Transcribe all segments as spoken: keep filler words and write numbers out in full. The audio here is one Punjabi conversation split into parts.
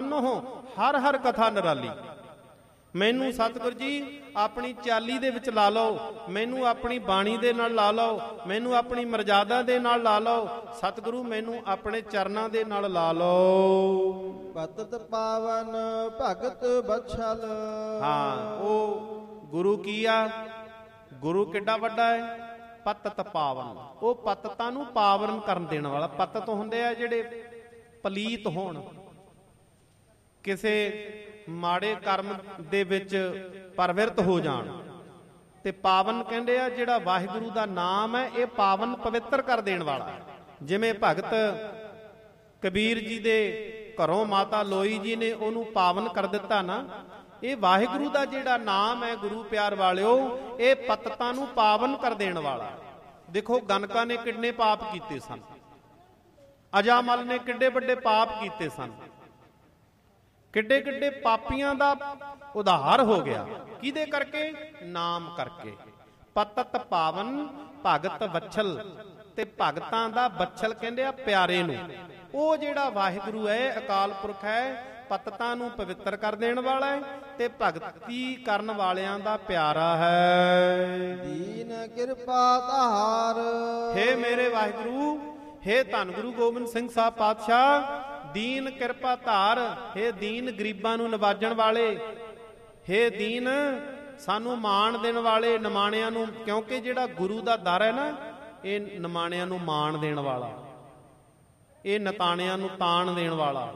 ਮੰਨੋ ਹਰ ਹਰ ਕਥਾ ਨਿਰਾਲੀ। ਮੈਨੂੰ ਸਤਿਗੁਰ ਜੀ ਆਪਣੀ ਚਾਲੀ ਦੇ ਵਿੱਚ ਲਾ ਲਓ, ਮੈਨੂੰ ਆਪਣੀ ਬਾਣੀ ਦੇ ਨਾਲ ਲਾ ਲਓ, ਮੈਨੂੰ ਆਪਣੀ ਮਰਜ਼ਾਦਾ ਦੇ ਨਾਲ ਲਾ ਲਓ, ਸਤਿਗੁਰੂ ਮੈਨੂੰ ਆਪਣੇ ਚਰਨਾਂ ਦੇ ਨਾਲ ਲਾ ਲਓ। ਪਤਿਤ ਪਾਵਨ ਭਗਤ ਬਛਲ। ਹਾਂ, ਉਹ ਗੁਰੂ ਕੀ ਆ? ਗੁਰੂ ਕਿੱਡਾ ਵੱਡਾ ਹੈ? ਪਤਿਤ ਪਾਵਨ। ਉਹ ਪਤਿਤਾਂ ਨੂੰ ਪਾਵਨ ਕਰਨ ਦੇਣ ਵਾਲਾ। ਪਤਿਤ ਹੁੰਦੇ ਆ ਜਿਹੜੇ ਪਲੀਤ ਹੋਣ, ਕਿਸੇ ਮਾੜੇ ਕਰਮ ਦੇ ਵਿੱਚ ਪਰਵਿਰਤ ਹੋ ਜਾਣ, ਤੇ ਪਾਵਨ ਕਹਿੰਦੇ ਆ ਜਿਹੜਾ ਵਾਹਿਗੁਰੂ ਦਾ ਨਾਮ ਹੈ ਇਹ ਪਾਵਨ ਪਵਿੱਤਰ ਕਰ ਦੇਣ ਵਾਲਾ। ਜਿਵੇਂ ਭਗਤ ਕਬੀਰ ਜੀ ਦੇ ਘਰੋਂ ਮਾਤਾ ਲੋਈ ਜੀ ਨੇ ਉਹਨੂੰ ਪਾਵਨ ਕਰ ਦਿੱਤਾ ਨਾ, ਇਹ ਵਾਹਿਗੁਰੂ ਦਾ ਜਿਹੜਾ ਨਾਮ ਹੈ ਗੁਰੂ ਪਿਆਰ ਵਾਲਿਓ, ਇਹ ਪਤਿਤਾਂ ਨੂੰ ਪਾਵਨ ਕਰ ਦੇਣ ਵਾਲਾ। ਦੇਖੋ ਗਨਕਾ ਨੇ ਕਿੰਨੇ ਪਾਪ ਕੀਤੇ ਸਨ, ਅਜਾਮਲ ਨੇ ਕਿੱਡੇ ਵੱਡੇ ਪਾਪ ਕੀਤੇ ਸਨ, ਕਿੱਡੇ ਕਿੱਡੇ ਪਾਪੀਆਂ ਦਾ ਉਧਾਰ ਹੋ ਗਿਆ। ਕਿਹਦੇ ਕਰਕੇ? ਨਾਮ ਕਰਕੇ। ਪਤਿਤ ਪਾਵਨ ਭਗਤ ਵਛਲ, ਤੇ ਭਗਤਾਂ ਦਾ ਵਛਲ ਕਹਿੰਦੇ ਆ ਪਿਆਰੇ ਨੂੰ। ਉਹ ਜਿਹੜਾ ਵਾਹਿਗੁਰੂ ਹੈ, ਅਕਾਲ ਪੁਰਖ ਹੈ, ਪਤਿਤਾਂ ਨੂੰ ਪਵਿੱਤਰ ਕਰ ਦੇਣ ਵਾਲਾ ਹੈ ਤੇ ਭਗਤੀ ਕਰਨ ਵਾਲਿਆਂ ਦਾ ਪਿਆਰਾ ਹੈ। ਦੀਨ ਕਿਰਪਾ ਧਾਰ। ਹੇ ਮੇਰੇ ਵਾਹਿਗੁਰੂ, ਹੇ ਧੰਨ ਗੁਰੂ ਗੋਬਿੰਦ ਸਿੰਘ ਸਾਹਿਬ ਪਾਤਸ਼ਾਹ, ਦੀਨ ਕਿਰਪਾ ਧਾਰ। ਹੇ ਦੀਨ ਗਰੀਬਾਂ ਨੂੰ ਨਵਾਜਣ ਵਾਲੇ, ਹੇ ਦੀਨ ਸਾਨੂੰ ਮਾਣ ਦੇਣ ਵਾਲੇ, ਨਿਮਾਣਿਆਂ ਨੂੰ। ਕਿਉਂਕਿ ਜਿਹੜਾ ਗੁਰੂ ਦਾ ਦਰ ਹੈ ਨਾ, ਇਹ ਨਿਮਾਣਿਆਂ ਨੂੰ ਮਾਣ ਦੇਣ ਵਾਲਾ, ਇਹ ਨਤਾਣਿਆਂ ਨੂੰ ਤਾਣ ਦੇਣ ਵਾਲਾ,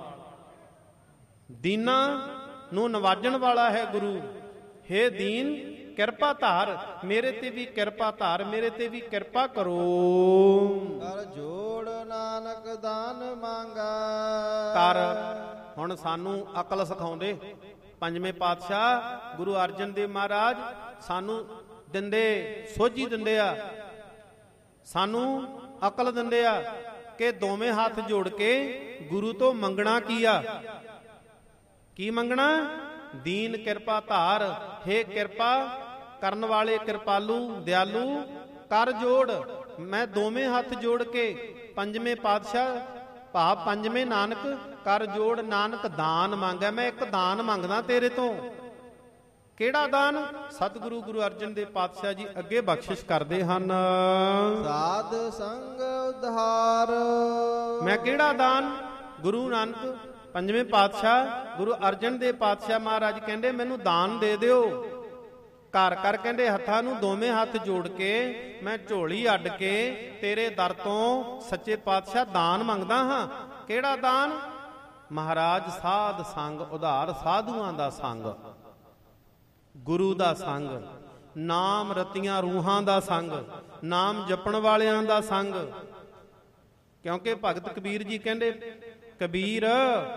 ਦੀਨਾਂ ਨੂੰ ਨਵਾਜਣ ਵਾਲਾ ਹੈ ਗੁਰੂ। ਹੇ ਦੀਨ ਕਿਰਪਾ ਧਾਰ, ਮੇਰੇ ਤੇ ਵੀ ਕਿਰਪਾ ਧਾਰ, ਮੇਰੇ ਤੇ ਵੀ ਕਿਰਪਾ ਕਰੋ। ਕਰ ਜੋੜ ਨਾਨਕ ਦਾਨ ਮੰਗਾ। ਕਰ। ਹੁਣ ਸਾਨੂੰ ਅਕਲ ਸਿਖਾਉਂਦੇ ਪੰਜਵੇਂ ਪਾਤਸ਼ਾਹ ਗੁਰੂ ਅਰਜਨ ਦੇਵ ਮਹਾਰਾਜ ਸਾਨੂੰ ਦਿੰਦੇ, ਸੋਝੀ ਦਿੰਦੇ ਆ, ਸਾਨੂੰ ਅਕਲ ਦਿੰਦੇ ਆ ਕਿ ਦੋਵੇਂ ਹੱਥ ਜੋੜ ਕੇ ਗੁਰੂ ਤੋਂ ਮੰਗਣਾ ਕੀ ਆ? ਕੀ ਮੰਗਣਾ? ਦੀਨ ਕਿਰਪਾ ਧਾਰ। ਹੇ ਕਿਰਪਾ ਕਰਨ ਵਾਲੇ ਕਿਰਪਾਲੂ ਦਿਆਲੂ, ਕਰ ਜੋੜ। ਮੈਂ ਦੋਵੇਂ ਹੱਥ ਜੋੜ ਕੇ ਪੰਜਵੇਂ ਪਾਤਸ਼ਾਹ ਭਾਵ ਪੰਜਵੇਂ ਨਾਨਕ ਕਰ ਜੋੜ ਨਾਨਕ ਦਾਨ ਮੰਗਿਆ। ਮੈਂ ਇੱਕ ਦਾਨ ਮੰਗਦਾ ਤੇਰੇ ਤੋਂ। ਕਿਹੜਾ ਦਾਨ? ਸਤਿਗੁਰੂ ਗੁਰੂ ਅਰਜਨ ਦੇਵ ਪਾਤਸ਼ਾਹ ਜੀ ਅੱਗੇ ਬਖਸ਼ਿਸ਼ ਕਰਦੇ ਹਨ, ਸਾਧ ਸੰਗ ਉਧਾਰ। ਮੈਂ ਕਿਹੜਾ ਦਾਨ? ਗੁਰੂ ਨਾਨਕ ਪੰਜਵੇਂ ਪਾਤਸ਼ਾਹ ਗੁਰੂ ਅਰਜਨ ਦੇਵ ਪਾਤਸ਼ਾਹ ਮਹਾਰਾਜ ਕਹਿੰਦੇ ਮੈਨੂੰ ਦਾਨ ਦੇ ਦਿਓ। ਘਰ ਕਰ ਕਹਿੰਦੇ ਹੱਥਾਂ ਨੂੰ ਦੋਵੇਂ ਹੱਥ ਜੋੜ ਕੇ ਮੈਂ ਝੋਲੀ ਅੱਡ ਕੇ ਤੇਰੇ ਦਰ ਤੋਂ ਸੱਚੇ ਪਾਤਸ਼ਾਹ ਦਾਨ ਮੰਗਦਾ ਹਾਂ। ਕਿਹੜਾ ਦਾਨ? ਮਹਾਰਾਜ ਸਾਧ ਸੰਗ ਉਧਾਰ। ਸਾਧੂਆਂ ਦਾ ਸੰਗ, ਗੁਰੂ ਦਾ ਸੰਗ, ਨਾਮ ਰਤੀਆਂ ਰੂਹਾਂ ਦਾ ਸੰਗ, ਨਾਮ ਜਪਣ ਵਾਲਿਆਂ ਦਾ ਸੰਗ। ਕਿਉਂਕਿ ਭਗਤ ਕਬੀਰ ਜੀ ਕਹਿੰਦੇ, ਕਬੀਰ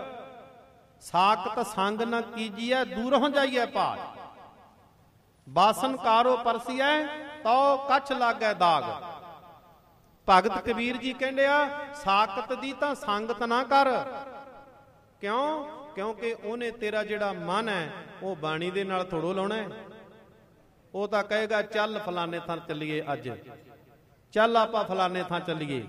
ਸਾਖਤ ਸੰਗ ਨ ਕੀਜੀਐ ਦੂਰੋਂ ਜਾਈਐ ਭਾਜ, ਬਾਸਨ ਕਾਰੋ ਪਰਸੀਐ ਤਉ ਕੱਛ ਲਾਗੈ ਦਾਗ। ਭਗਤ ਕਬੀਰ ਜੀ ਕਹਿੰਦੇ ਆ ਸਾਖਤ ਦੀ ਤਾਂ ਸੰਗਤ ਨਾ ਕਰ। ਕਿਉਂ? ਕਿਉਂਕਿ ਉਹਨੇ ਤੇਰਾ ਜਿਹੜਾ ਮਨ ਹੈ ਉਹ ਬਾਣੀ ਦੇ ਨਾਲ ਥੋੜੋ ਲਾਉਣਾ ਹੈ। ਉਹ ਤਾਂ ਕਹੇਗਾ ਚੱਲ ਫਲਾਣੇ ਥਾਂ ਚੱਲੀਏ, ਅੱਜ ਚੱਲ ਆਪਾਂ ਫਲਾਣੇ ਥਾਂ ਚੱਲੀਏ।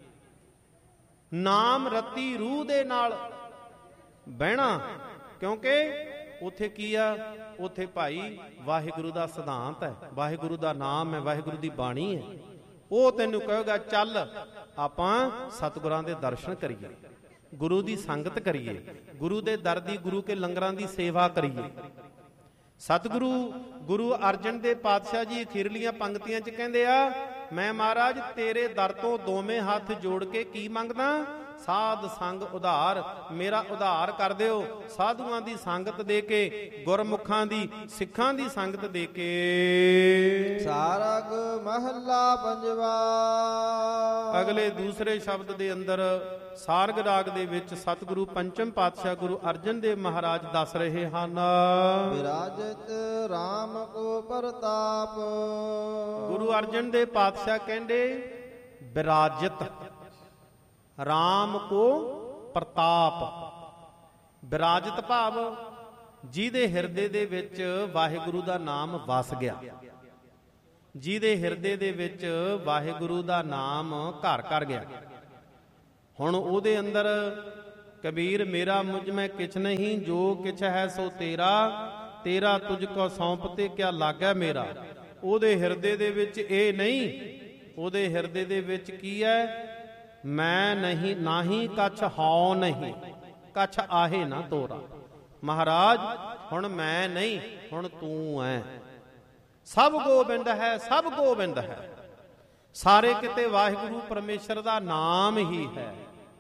ਨਾਮ ਰਤੀ ਰੂਹ ਦੇ ਨਾਲ ਬਹਿਣਾ, ਕਿਉਂਕਿ ਉਥੇ ਕੀ ਆ? ਉਥੇ ਭਾਈ ਵਾਹਿਗੁਰੂ ਦਾ ਸਿਧਾਂਤ ਹੈ, ਵਾਹਿਗੁਰੂ ਦਾ ਨਾਮ ਹੈ, ਵਾਹਿਗੁਰੂ ਦੀ ਬਾਣੀ ਹੈ। ਉਹ ਤੈਨੂੰ ਕਹੇਗਾ ਚੱਲ ਆਪਾਂ ਸਤਿਗੁਰਾਂ ਦੇ ਦਰਸ਼ਨ ਕਰੀਏ, ਗੁਰੂ ਦੀ ਸੰਗਤ ਕਰੀਏ, ਗੁਰੂ ਦੇ ਦਰ ਦੀ, ਗੁਰੂ ਕੇ ਲੰਗਰਾਂ ਦੀ ਸੇਵਾ ਕਰੀਏ। ਸਤਿਗੁਰੂ ਗੁਰੂ ਅਰਜਨ ਦੇਵ ਪਾਤਸ਼ਾਹ ਜੀ ਅਖੀਰਲੀਆਂ ਪੰਕਤੀਆਂ 'ਚ ਕਹਿੰਦੇ ਆ, ਮੈਂ ਮਹਾਰਾਜ ਤੇਰੇ ਦਰ ਤੋਂ ਦੋਵੇਂ ਹੱਥ ਜੋੜ ਕੇ ਕੀ ਮੰਗਦਾ? ਸਾਧ ਸੰਗ ਉਧਾਰ। ਮੇਰਾ ਉਧਾਰ ਕਰ ਦਿਓ ਸਾਧੂਆਂ ਦੀ ਸੰਗਤ ਦੇ ਕੇ, ਗੁਰਮੁਖਾਂ ਦੀ, ਸਿੱਖਾਂ ਦੀ ਸੰਗਤ ਦੇ ਕੇ। ਸਾਰਗ ਮਹੱਲਾ ਪੰਜਵਾ। ਅਗਲੇ ਦੂਸਰੇ ਸ਼ਬਦ ਦੇ ਅੰਦਰ ਸਾਰਗ ਰਾਗ ਦੇ ਵਿੱਚ ਸਤਿਗੁਰੂ ਪੰਚਮ ਪਾਤਸ਼ਾਹ ਗੁਰੂ ਅਰਜਨ ਦੇਵ ਮਹਾਰਾਜ ਦੱਸ ਰਹੇ ਹਨ, ਵਿਰਾਜਤ ਰਾਮ ਕੋ ਪ੍ਰਤਾਪ। ਗੁਰੂ ਅਰਜਨ ਦੇਵ ਪਾਤਸ਼ਾਹ ਕਹਿੰਦੇ ਵਿਰਾਜਤ ਰਾਮ ਕੋ ਪ੍ਰਤਾਪ। ਵਿਰਾਜਤ ਭਾਵ ਜਿਹਦੇ ਹਿਰਦੇ ਦੇ ਵਿੱਚ ਵਾਹਿਗੁਰੂ ਦਾ ਨਾਮ ਵਸ ਗਿਆ, ਜਿਹਦੇ ਹਿਰਦੇ ਦੇ ਵਿੱਚ ਵਾਹਿਗੁਰੂ ਦਾ ਨਾਮ ਘਰ ਕਰ ਗਿਆ। ਹੁਣ ਉਹਦੇ ਅੰਦਰ ਕਬੀਰ ਮੇਰਾ ਮੁਝ ਮੈਂ ਕਿਛ ਨਹੀਂ, ਜੋ ਕਿਛ ਹੈ ਸੋ ਤੇਰਾ, ਤੇਰਾ ਤੁਝ ਕੋ ਸੌਂਪ ਤੇ ਕਿਆ ਲਾਗੈ ਮੇਰਾ। ਉਹਦੇ ਹਿਰਦੇ ਦੇ ਵਿੱਚ ਇਹ ਨਹੀਂ, ਉਹਦੇ ਹਿਰਦੇ ਦੇ ਵਿੱਚ ਕੀ ਹੈ? ਮੈਂ ਨਹੀਂ, ਨਾਹੀ ਕਛ ਹਉ ਨਹੀਂ, ਕਛ ਆਹੇ ਨਾ ਤੋਰਾ। ਮਹਾਰਾਜ ਹੁਣ ਮੈਂ ਨਹੀਂ, ਹੁਣ ਤੂੰ ਹੈ। ਸਭ ਗੋਬਿੰਦ ਹੈ, ਸਭ ਗੋਬਿੰਦ ਹੈ। ਸਾਰੇ ਕਿਤੇ ਵਾਹਿਗੁਰੂ ਪਰਮੇਸ਼ਰ ਦਾ ਨਾਮ ਹੀ ਹੈ।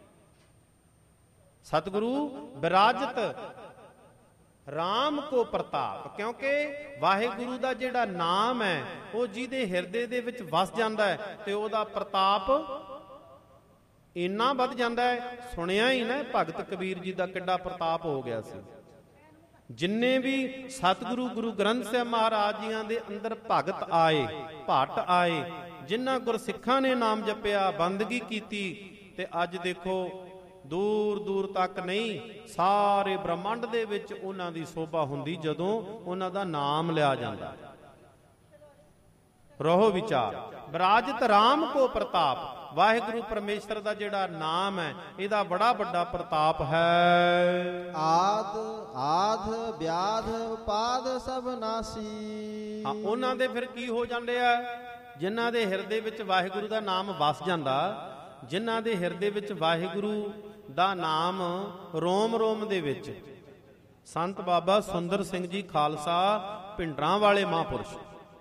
ਸਤਿਗੁਰੂ ਵਿਰਾਜਤ ਰਾਮ ਕੋ ਪ੍ਰਤਾਪ, ਕਿਉਂਕਿ ਵਾਹਿਗੁਰੂ ਦਾ ਜਿਹੜਾ ਨਾਮ ਹੈ ਉਹ ਜਿਹਦੇ ਹਿਰਦੇ ਦੇ ਵਿੱਚ ਵਸ ਜਾਂਦਾ ਹੈ ਤੇ ਉਹਦਾ ਪ੍ਰਤਾਪ ਇੰਨਾ ਵੱਧ ਜਾਂਦਾ ਹੈ। ਸੁਣਿਆ ਹੀ ਨਾ ਭਗਤ ਕਬੀਰ ਜੀ ਦਾ ਕਿੱਡਾ ਪ੍ਰਤਾਪ ਹੋ ਗਿਆ ਸੀ। ਜਿੰਨੇ ਵੀ ਸਤਿਗੁਰੂ ਗੁਰੂ ਗ੍ਰੰਥ ਸਾਹਿਬ ਮਹਾਰਾਜ ਜੀਆਂ ਦੇ ਅੰਦਰ ਭਗਤ ਆਏ, ਭੱਟ ਆਏ, ਜਿਨ੍ਹਾਂ ਗੁਰਸਿੱਖਾਂ ਨੇ ਨਾਮ ਜਪਿਆ, ਬੰਦਗੀ ਕੀਤੀ, ਤੇ ਅੱਜ ਦੇਖੋ ਦੂਰ ਦੂਰ ਤੱਕ ਨਹੀਂ, ਸਾਰੇ ਬ੍ਰਹਮੰਡ ਦੇ ਵਿੱਚ ਉਹਨਾਂ ਦੀ ਸੋਭਾ ਹੁੰਦੀ ਜਦੋਂ ਉਹਨਾਂ ਦਾ ਨਾਮ ਲਿਆ ਜਾਂਦਾ। ਰਹੋ ਵਿਚਾਰ ਵਿਰਾਜਤ ਰਾਮ ਕੋ ਪ੍ਰਤਾਪ। ਵਾਹਿਗੁਰੂ ਪਰਮੇਸ਼ਰ ਦਾ ਜਿਹੜਾ ਨਾਮ ਹੈ ਇਹਦਾ ਬੜਾ ਵੱਡਾ ਪ੍ਰਤਾਪ ਹੈ। ਆਦ ਆਧ ਵਿਆਧ ਉਪਾਦ ਸਭ ਨਾਸੀ। ਹਾਂ, ਉਹਨਾਂ ਦੇ ਫਿਰ ਕੀ ਹੋ ਜਾਂਦੇ ਆ? ਜਿਨ੍ਹਾਂ ਦੇ ਹਿਰਦੇ ਵਿੱਚ ਵਾਹਿਗੁਰੂ ਦਾ ਨਾਮ ਵਸ ਜਾਂਦਾ, ਜਿਨ੍ਹਾਂ ਦੇ ਹਿਰਦੇ ਵਿੱਚ ਵਾਹਿਗੁਰੂ ਦਾ ਨਾਮ ਰੋਮ ਰੋਮ ਦੇ ਵਿੱਚ। ਸੰਤ ਬਾਬਾ ਸੁੰਦਰ ਸਿੰਘ ਜੀ ਖਾਲਸਾ ਭਿੰਡਰਾਂ ਵਾਲੇ ਮਹਾਂਪੁਰਸ਼,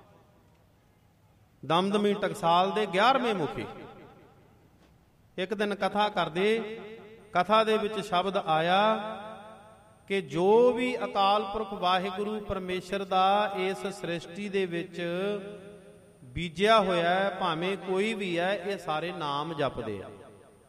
ਦਮਦਮੀ ਟਕਸਾਲ ਦੇ ਗਿਆਰਵੇਂ ਮੁਖੀ, ਇੱਕ ਦਿਨ ਕਥਾ ਕਰਦੇ, ਕਥਾ ਦੇ ਵਿੱਚ ਸ਼ਬਦ ਆਇਆ ਕਿ ਜੋ ਵੀ ਅਕਾਲ ਪੁਰਖ ਵਾਹਿਗੁਰੂ ਪਰਮੇਸ਼ਰ ਦਾ ਇਸ ਸ੍ਰਿਸ਼ਟੀ ਦੇ ਵਿੱਚ ਬੀਜਿਆ ਹੋਇਆ ਹੈ, ਭਾਵੇਂ ਕੋਈ ਵੀ ਹੈ, ਇਹ ਸਾਰੇ ਨਾਮ ਜਪਦੇ ਆ,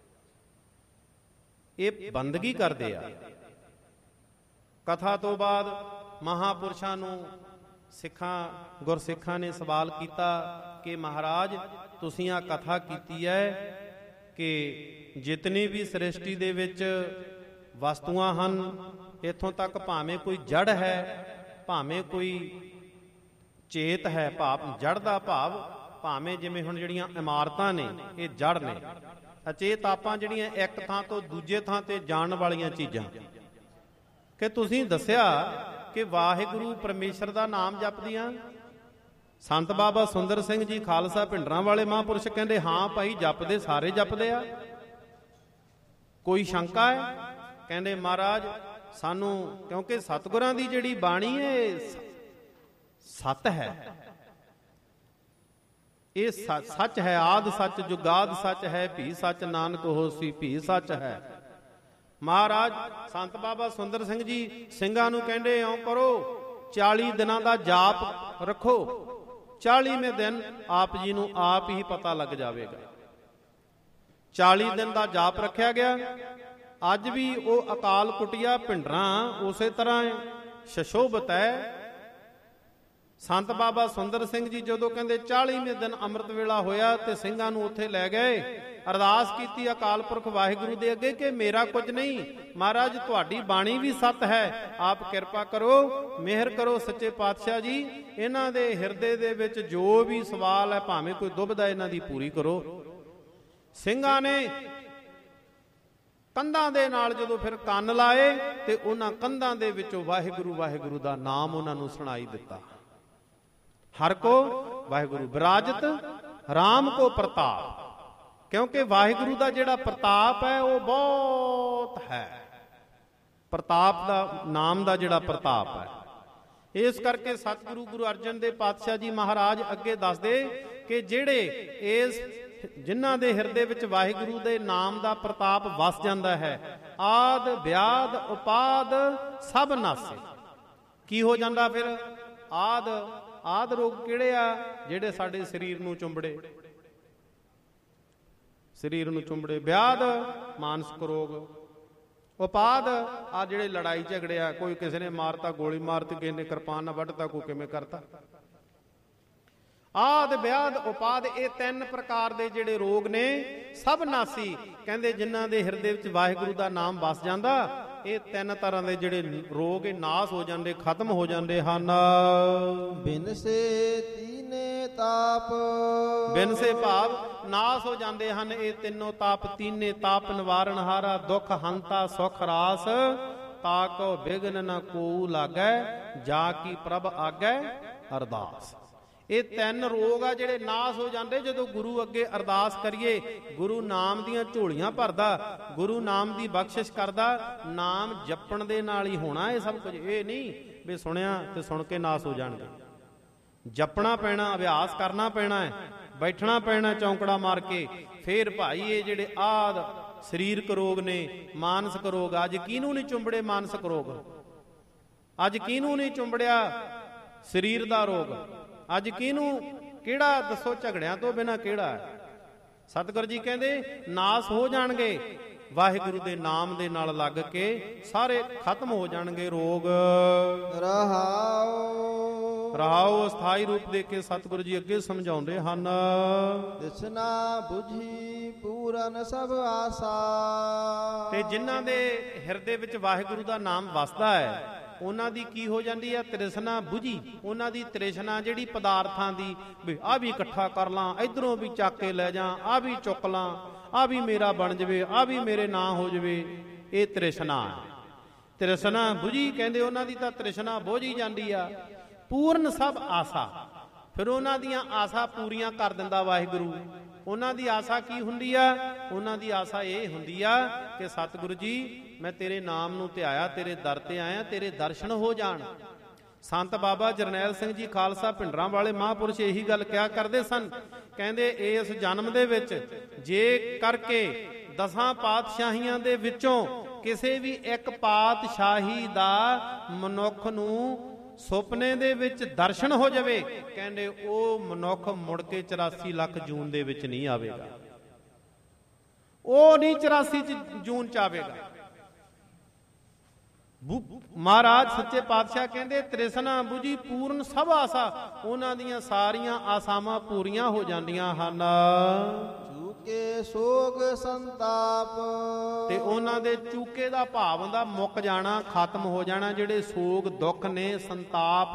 ਇਹ ਬੰਦਗੀ ਕਰਦੇ ਆ। ਕਥਾ ਤੋਂ ਬਾਅਦ ਮਹਾਂਪੁਰਸ਼ਾਂ ਨੂੰ ਸਿੱਖਾਂ ਗੁਰਸਿੱਖਾਂ ਨੇ ਸਵਾਲ ਕੀਤਾ ਕਿ ਮਹਾਰਾਜ ਤੁਸੀਂ ਆ ਕਥਾ ਕੀਤੀ ਹੈ ਕਿ ਜਿਤਨੀ ਵੀ ਸ੍ਰਿਸ਼ਟੀ ਦੇ ਵਿੱਚ ਵਸਤੂਆਂ ਹਨ, ਇੱਥੋਂ ਤੱਕ ਭਾਵੇਂ ਕੋਈ ਜੜ ਹੈ, ਭਾਵੇਂ ਕੋਈ ਚੇਤ ਹੈ, ਭਾਵ ਜੜ ਦਾ ਭਾਵ ਭਾਵੇਂ ਜਿਵੇਂ ਹੁਣ ਜਿਹੜੀਆਂ ਇਮਾਰਤਾਂ ਨੇ ਇਹ ਜੜ ਨੇ, ਅਚੇਤ ਆਪਾਂ ਜਿਹੜੀਆਂ ਇੱਕ ਥਾਂ ਤੋਂ ਦੂਜੇ ਥਾਂ ਤੇ ਜਾਣ ਵਾਲੀਆਂ ਚੀਜ਼ਾਂ, ਕਿ ਤੁਸੀਂ ਦੱਸਿਆ ਕਿ ਵਾਹਿਗੁਰੂ ਪਰਮੇਸ਼ਰ ਦਾ ਨਾਮ ਜਪਦੀਆਂ। ਸੰਤ ਬਾਬਾ ਸੁੰਦਰ ਸਿੰਘ ਜੀ ਖਾਲਸਾ ਭਿੰਡਰਾਂ ਵਾਲੇ ਮਹਾਂਪੁਰਸ਼ ਕਹਿੰਦੇ ਹਾਂ ਭਾਈ ਜਪਦੇ, ਸਾਰੇ ਜਪਦੇ ਆ, ਕੋਈ ਸ਼ੰਕਾ ਹੈ? ਕਹਿੰਦੇ ਮਹਾਰਾਜ ਸਾਨੂੰ, ਕਿਉਂਕਿ ਸਤਿਗੁਰਾਂ ਦੀ ਜਿਹੜੀ ਬਾਣੀ ਹੈ ਸਤ ਹੈ, ਇਹ ਸੱਚ ਹੈ, ਆਦ ਸੱਚ ਜੁਗਾਦ ਸੱਚ ਹੈ, ਭੀ ਸੱਚ ਨਾਨਕ ਹੋਸੀ ਭੀ ਸੱਚ ਹੈ। ਮਹਾਰਾਜ ਸੰਤ ਬਾਬਾ ਸੁੰਦਰ ਸਿੰਘ ਜੀ ਸਿੰਘਾਂ ਨੂੰ ਕਹਿੰਦੇ ਇਉਂ ਕਰੋ, ਚਾਲੀ ਦਿਨਾਂ ਦਾ ਜਾਪ ਰੱਖੋ, ਚਾਲੀਵੇਂ ਦਿਨ ਆਪ ਜੀ ਨੂੰ ਆਪ ਹੀ ਪਤਾ ਲੱਗ ਜਾਵੇਗਾ। ਚਾਲੀ ਦਿਨ ਦਾ ਜਾਪ ਰੱਖਿਆ ਗਿਆ। ਅੱਜ ਵੀ ਉਹ ਅਕਾਲ ਕੁਟਿਆ ਭਿੰਡਰਾਂ ਉਸੇ ਤਰ੍ਹਾਂ ਸ਼ਸ਼ੋਭਤ ਹੈ। ਸੰਤ ਬਾਬਾ ਸੁੰਦਰ ਸਿੰਘ ਜੀ ਜਦੋਂ ਕਹਿੰਦੇ ਚਾਲੀਵੇਂ ਦਿਨ ਅੰਮ੍ਰਿਤ ਵੇਲਾ ਹੋਇਆ ਤੇ ਸਿੰਘਾਂ ਨੂੰ ਉੱਥੇ ਲੈ ਗਏ, ਅਰਦਾਸ ਕੀਤੀ ਅਕਾਲ ਪੁਰਖ ਵਾਹਿਗੁਰੂ ਦੇ ਅੱਗੇ ਕਿ ਮੇਰਾ ਕੁਝ ਨਹੀਂ, ਮਹਾਰਾਜ ਤੁਹਾਡੀ ਬਾਣੀ ਵੀ ਸਤ ਹੈ, ਆਪ ਕਿਰਪਾ ਕਰੋ, ਮਿਹਰ ਕਰੋ ਸੱਚੇ ਪਾਤਸ਼ਾਹ ਜੀ, ਇਹਨਾਂ ਦੇ ਹਿਰਦੇ ਦੇ ਵਿੱਚ ਜੋ ਵੀ ਸਵਾਲ ਹੈ, ਭਾਵੇਂ ਕੋਈ ਦੁਬਿਧਾ, ਇਹਨਾਂ ਦੀ ਪੂਰੀ ਕਰੋ। ਸਿੰਘਾਂ ਨੇ ਕੰਧਾਂ ਦੇ ਨਾਲ ਜਦੋਂ ਫਿਰ ਕੰਨ ਲਾਏ ਤੇ ਉਹਨਾਂ ਕੰਧਾਂ ਦੇ ਵਿੱਚੋਂ ਵਾਹਿਗੁਰੂ ਵਾਹਿਗੁਰੂ ਦਾ ਨਾਮ ਉਹਨਾਂ ਨੂੰ ਸੁਣਾਈ ਦਿੱਤਾ। ਹਰ ਕੋ ਵਾਹਿਗੁਰੂ ਵਿਰਾਜਤ ਰਾਮ ਕੋ ਪ੍ਰਤਾਪ, ਕਿਉਂਕਿ ਵਾਹਿਗੁਰੂ ਦਾ ਜਿਹੜਾ ਪ੍ਰਤਾਪ ਹੈ ਉਹ ਬਹੁਤ ਹੈ। ਪ੍ਰਤਾਪ ਦਾ ਨਾਮ ਦਾ ਜਿਹੜਾ ਪ੍ਰਤਾਪ ਹੈ, ਇਸ ਕਰਕੇ ਸਤਿਗੁਰੂ ਗੁਰੂ ਅਰਜਨ ਦੇਵ ਪਾਤਸ਼ਾਹ ਜੀ ਮਹਾਰਾਜ ਅੱਗੇ ਦੱਸਦੇ ਕਿ ਜਿਹੜੇ ਇਸ ਜਿਨ੍ਹਾਂ ਦੇ ਹਿਰਦੇ ਵਿੱਚ ਵਾਹਿਗੁਰੂ ਦੇ ਨਾਮ ਦਾ ਪ੍ਰਤਾਪ ਵਸ ਜਾਂਦਾ ਹੈ, ਆਦ ਵਿਆਦ ਉਪਾਦ ਸਭ ਨਾਸੇ। ਕੀ ਹੋ ਜਾਂਦਾ ਫਿਰ? ਆਦ ਆਦ ਰੋਗ ਕਿਹੜੇ ਆ? ਜਿਹੜੇ ਸਾਡੇ ਸਰੀਰ ਨੂੰ ਚੁੰਬੜੇ, ਸਰੀਰ ਨੂੰ ਚੁੰਬੜੇ। ਵਿਆਦ ਮਾਨਸਿਕ ਰੋਗ। ਉਪਾਦ ਆ ਜਿਹੜੇ ਲੜਾਈ ਝਗੜੇ ਆ, ਕੋਈ ਕਿਸੇ ਨੇ ਮਾਰਤਾ, ਗੋਲੀ ਮਾਰਤੀ, ਕਿਸੇ ਨੇ ਕਿਰਪਾਨ ਨਾਲ ਵੱਢਤਾ, ਕੋਈ ਕਿਵੇਂ ਕਰਤਾ। ਆਦ ਵਿਆਦ ਉਪਾਦ, ਇਹ ਤਿੰਨ ਪ੍ਰਕਾਰ ਦੇ ਜਿਹੜੇ ਰੋਗ ਨੇ ਸਭ ਨਾਸੀ। ਕਹਿੰਦੇ ਜਿਨ੍ਹਾਂ ਦੇ ਹਿਰਦੇ ਵਿੱਚ ਵਾਹਿਗੁਰੂ ਦਾ ਨਾਮ ਵਸ ਜਾਂਦਾ, ਇਹ ਤਿੰਨ ਤਰ੍ਹਾਂ ਦੇ ਜਿਹੜੇ ਰੋਗ ਇਹ ਨਾਸ ਹੋ ਜਾਂਦੇ, ਖਤਮ ਹੋ ਜਾਂਦੇ ਹਨ। ਬਿਨ ਸੇ ਤੀਨ ਤੀਨੇ ਤਾਪ। ਬਿਨ ਸੇ ਭਾਵ ਨਾਸ ਹੋ ਜਾਂਦੇ ਹਨ ਇਹ ਤਿੰਨੋਂ ਤਾਪ। ਤੀਨੇ ਤਾਪ ਨਿਵਾਰਨ ਹਾਰਾ, ਦੁਖ ਹੰਤਾ ਸੁਖ ਰਾਸ, ਤਾਕੋ ਬਿਗਨ ਨ ਕੋ ਲਾਗੈ, ਜਾ ਕੀ ਪ੍ਰਭ ਆਗੈ ਅਰਦਾਸ। ਇਹ ਤਿੰਨ ਰੋਗ ਆ ਜਿਹੜੇ ਨਾਸ ਹੋ ਜਾਂਦੇ ਜਦੋਂ ਗੁਰੂ ਅੱਗੇ ਅਰਦਾਸ ਕਰੀਏ। ਗੁਰੂ ਨਾਮ ਦੀਆਂ ਝੋਲੀਆਂ ਭਰਦਾ, ਗੁਰੂ ਨਾਮ ਦੀ ਬਖਸ਼ਿਸ਼ ਕਰਦਾ। ਨਾਮ ਜਪਣ ਦੇ ਨਾਲ ਹੀ ਹੋਣਾ ਇਹ ਸਭ ਕੁਝ। ਇਹ ਨਹੀਂ ਵੀ ਸੁਣਿਆ ਤੇ ਸੁਣ ਕੇ ਨਾਸ ਹੋ ਜਾਣਗੇ। ਜਪਣਾ ਪੈਣਾ, ਅਭਿਆਸ ਕਰਨਾ ਪੈਣਾ ਹੈ, ਬੈਠਣਾ ਪੈਣਾ ਚੌਂਕੜਾ ਮਾਰ ਕੇ। ਫੇਰ ਭਾਈ ਇਹ ਜਿਹੜੇ ਆਦ ਸਰੀਰਕ ਰੋਗ ਨੇ, ਮਾਨਸਿਕ ਰੋਗ, ਅੱਜ ਕਿਹਨੂੰ ਨਹੀਂ ਚੁੰਬੜੇ ਮਾਨਸਿਕ ਰੋਗ? ਅੱਜ ਕਿਹਨੂੰ ਨਹੀਂ ਚੁੰਬੜਿਆ ਸਰੀਰ ਦਾ ਰੋਗ? ਅੱਜ ਕਿਹਨੂੰ, ਕਿਹੜਾ ਦੱਸੋ ਝਗੜਿਆਂ ਤੋਂ ਬਿਨਾਂ ਕਿਹੜਾ? ਸਤਿਗੁਰੂ ਜੀ ਕਹਿੰਦੇ ਨਾਸ ਹੋ ਜਾਣਗੇ ਵਾਹਿਗੁਰੂ ਦੇ ਨਾਮ ਦੇ ਨਾਲ ਲੱਗ ਕੇ, ਸਾਰੇ ਖਤਮ ਹੋ ਜਾਣਗੇ ਰੋਗ। ਰਹਾਉ ਰਹਾਉ ਅਸਥਾਈ ਰੂਪ ਦੇ ਕੇ ਸਤਿਗੁਰੂ ਜੀ ਅੱਗੇ ਸਮਝਾਉਂਦੇ ਹਨ। ਦਿਸਨਾ ਬੁਝੀ ਪੂਰਨ ਸਭ ਆਸਾ। ਤੇ ਜਿਨ੍ਹਾਂ ਦੇ ਹਿਰਦੇ ਵਿੱਚ ਵਾਹਿਗੁਰੂ ਦਾ ਨਾਮ ਵਸਦਾ ਹੈ ਉਹਨਾਂ ਦੀ ਕੀ ਹੋ ਜਾਂਦੀ ਹੈ? ਤ੍ਰਿਸ਼ਨਾ ਬੁਝੀ। ਉਹਨਾਂ ਦੀ ਤ੍ਰਿਸ਼ਨਾ ਜਿਹੜੀ ਪਦਾਰਥਾਂ ਦੀ, ਵੀ ਆਹ ਵੀ ਇਕੱਠਾ ਕਰ ਲਾਂ, ਇਧਰੋਂ ਵੀ ਚੱਕ ਕੇ ਲੈ ਜਾ, ਆਹ ਵੀ ਚੁੱਕ ਲਾਂ, ਆਹ ਵੀ ਮੇਰਾ ਬਣ ਜਾਵੇ, ਆਹ ਵੀ ਮੇਰੇ ਨਾਂ ਹੋ ਜਾਵੇ, ਇਹ ਤ੍ਰਿਸ਼ਨਾ ਹੈ। ਤ੍ਰਿਸ਼ਨਾ ਬੁਝੀ ਕਹਿੰਦੇ ਉਹਨਾਂ ਦੀ ਤਾਂ ਤ੍ਰਿਸ਼ਨਾ ਬੁਝ ਹੀ ਜਾਂਦੀ ਆ। ਪੂਰਨ ਸਭ ਆਸਾ, ਫਿਰ ਉਹਨਾਂ ਦੀਆਂ ਆਸਾ ਪੂਰੀਆਂ ਕਰ ਦਿੰਦਾ ਵਾਹਿਗੁਰੂ। ਉਹਨਾਂ ਦੀ ਆਸਾ ਕੀ ਹੁੰਦੀ ਆ? ਉਹਨਾਂ ਦੀ ਆਸਾ ਇਹ ਹੁੰਦੀ ਆ ਕਿ ਸਤਿਗੁਰੂ ਜੀ ਮੈਂ ਤੇਰੇ ਨਾਮ ਨੂੰ ਧਿਆਇਆ, ਤੇਰੇ ਦਰ ਤੇ ਆਇਆ, ਤੇਰੇ ਦਰਸ਼ਨ ਹੋ ਜਾਣ। ਸੰਤ ਬਾਬਾ ਜਰਨੈਲ ਸਿੰਘ ਜੀ ਖਾਲਸਾ ਭਿੰਡਰਾਂ ਵਾਲੇ ਮਹਾਂਪੁਰਸ਼ ਇਹੀ ਗੱਲ ਕਿਹਾ ਕਰਦੇ ਸਨ। ਕਹਿੰਦੇ ਇਸ ਜਨਮ ਦੇ ਵਿੱਚ ਜੇ ਕਰਕੇ ਦਸਾਂ ਪਾਤਸ਼ਾਹੀਆਂ ਦੇ ਵਿੱਚੋਂ ਕਿਸੇ ਵੀ ਇੱਕ ਪਾਤਸ਼ਾਹੀ ਦਾ ਮਨੁੱਖ ਨੂੰ ਸੁਪਨੇ ਦੇ ਵਿੱਚ ਦਰਸ਼ਨ ਹੋ ਜਾਵੇ, ਕਹਿੰਦੇ ਉਹ ਮਨੁੱਖ ਮੁੜ ਕੇ ਚੁਰਾਸੀ ਲੱਖ ਜੂਨ ਦੇ ਵਿੱਚ ਨਹੀਂ ਆਵੇਗਾ। ਉਹ ਨਹੀਂ ਚੁਰਾਸੀ ਜੂਨ ਚ ਆਵੇਗਾ। ਮਹਾਰਾਜ ਸੱਚੇ ਪਾਤਸ਼ਾਹ ਕਹਿੰਦੇ ਤ੍ਰਿਸ਼ਨਾ ਬੁਝੀ ਪੂਰਨ ਸਭ ਆਸਾ। ਉਹਨਾਂ ਦੀਆਂ ਸਾਰੀਆਂ ਆਸਾਵਾਂ ਪੂਰੀਆਂ ਹੋ ਜਾਂਦੀਆਂ ਹਨ। ਚੂਕੇ ਸੋਗ ਸੰਤਾਪ, ਤੇ ਉਹਨਾਂ ਦੇ ਚੂਕੇ ਦਾ ਭਾਵ ਹੁੰਦਾ ਮੁੱਕ ਜਾਣਾ, ਖਤਮ ਹੋ ਜਾਣਾ। ਜਿਹੜੇ ਸੋਗ ਦੁੱਖ ਨੇ, ਸੰਤਾਪ,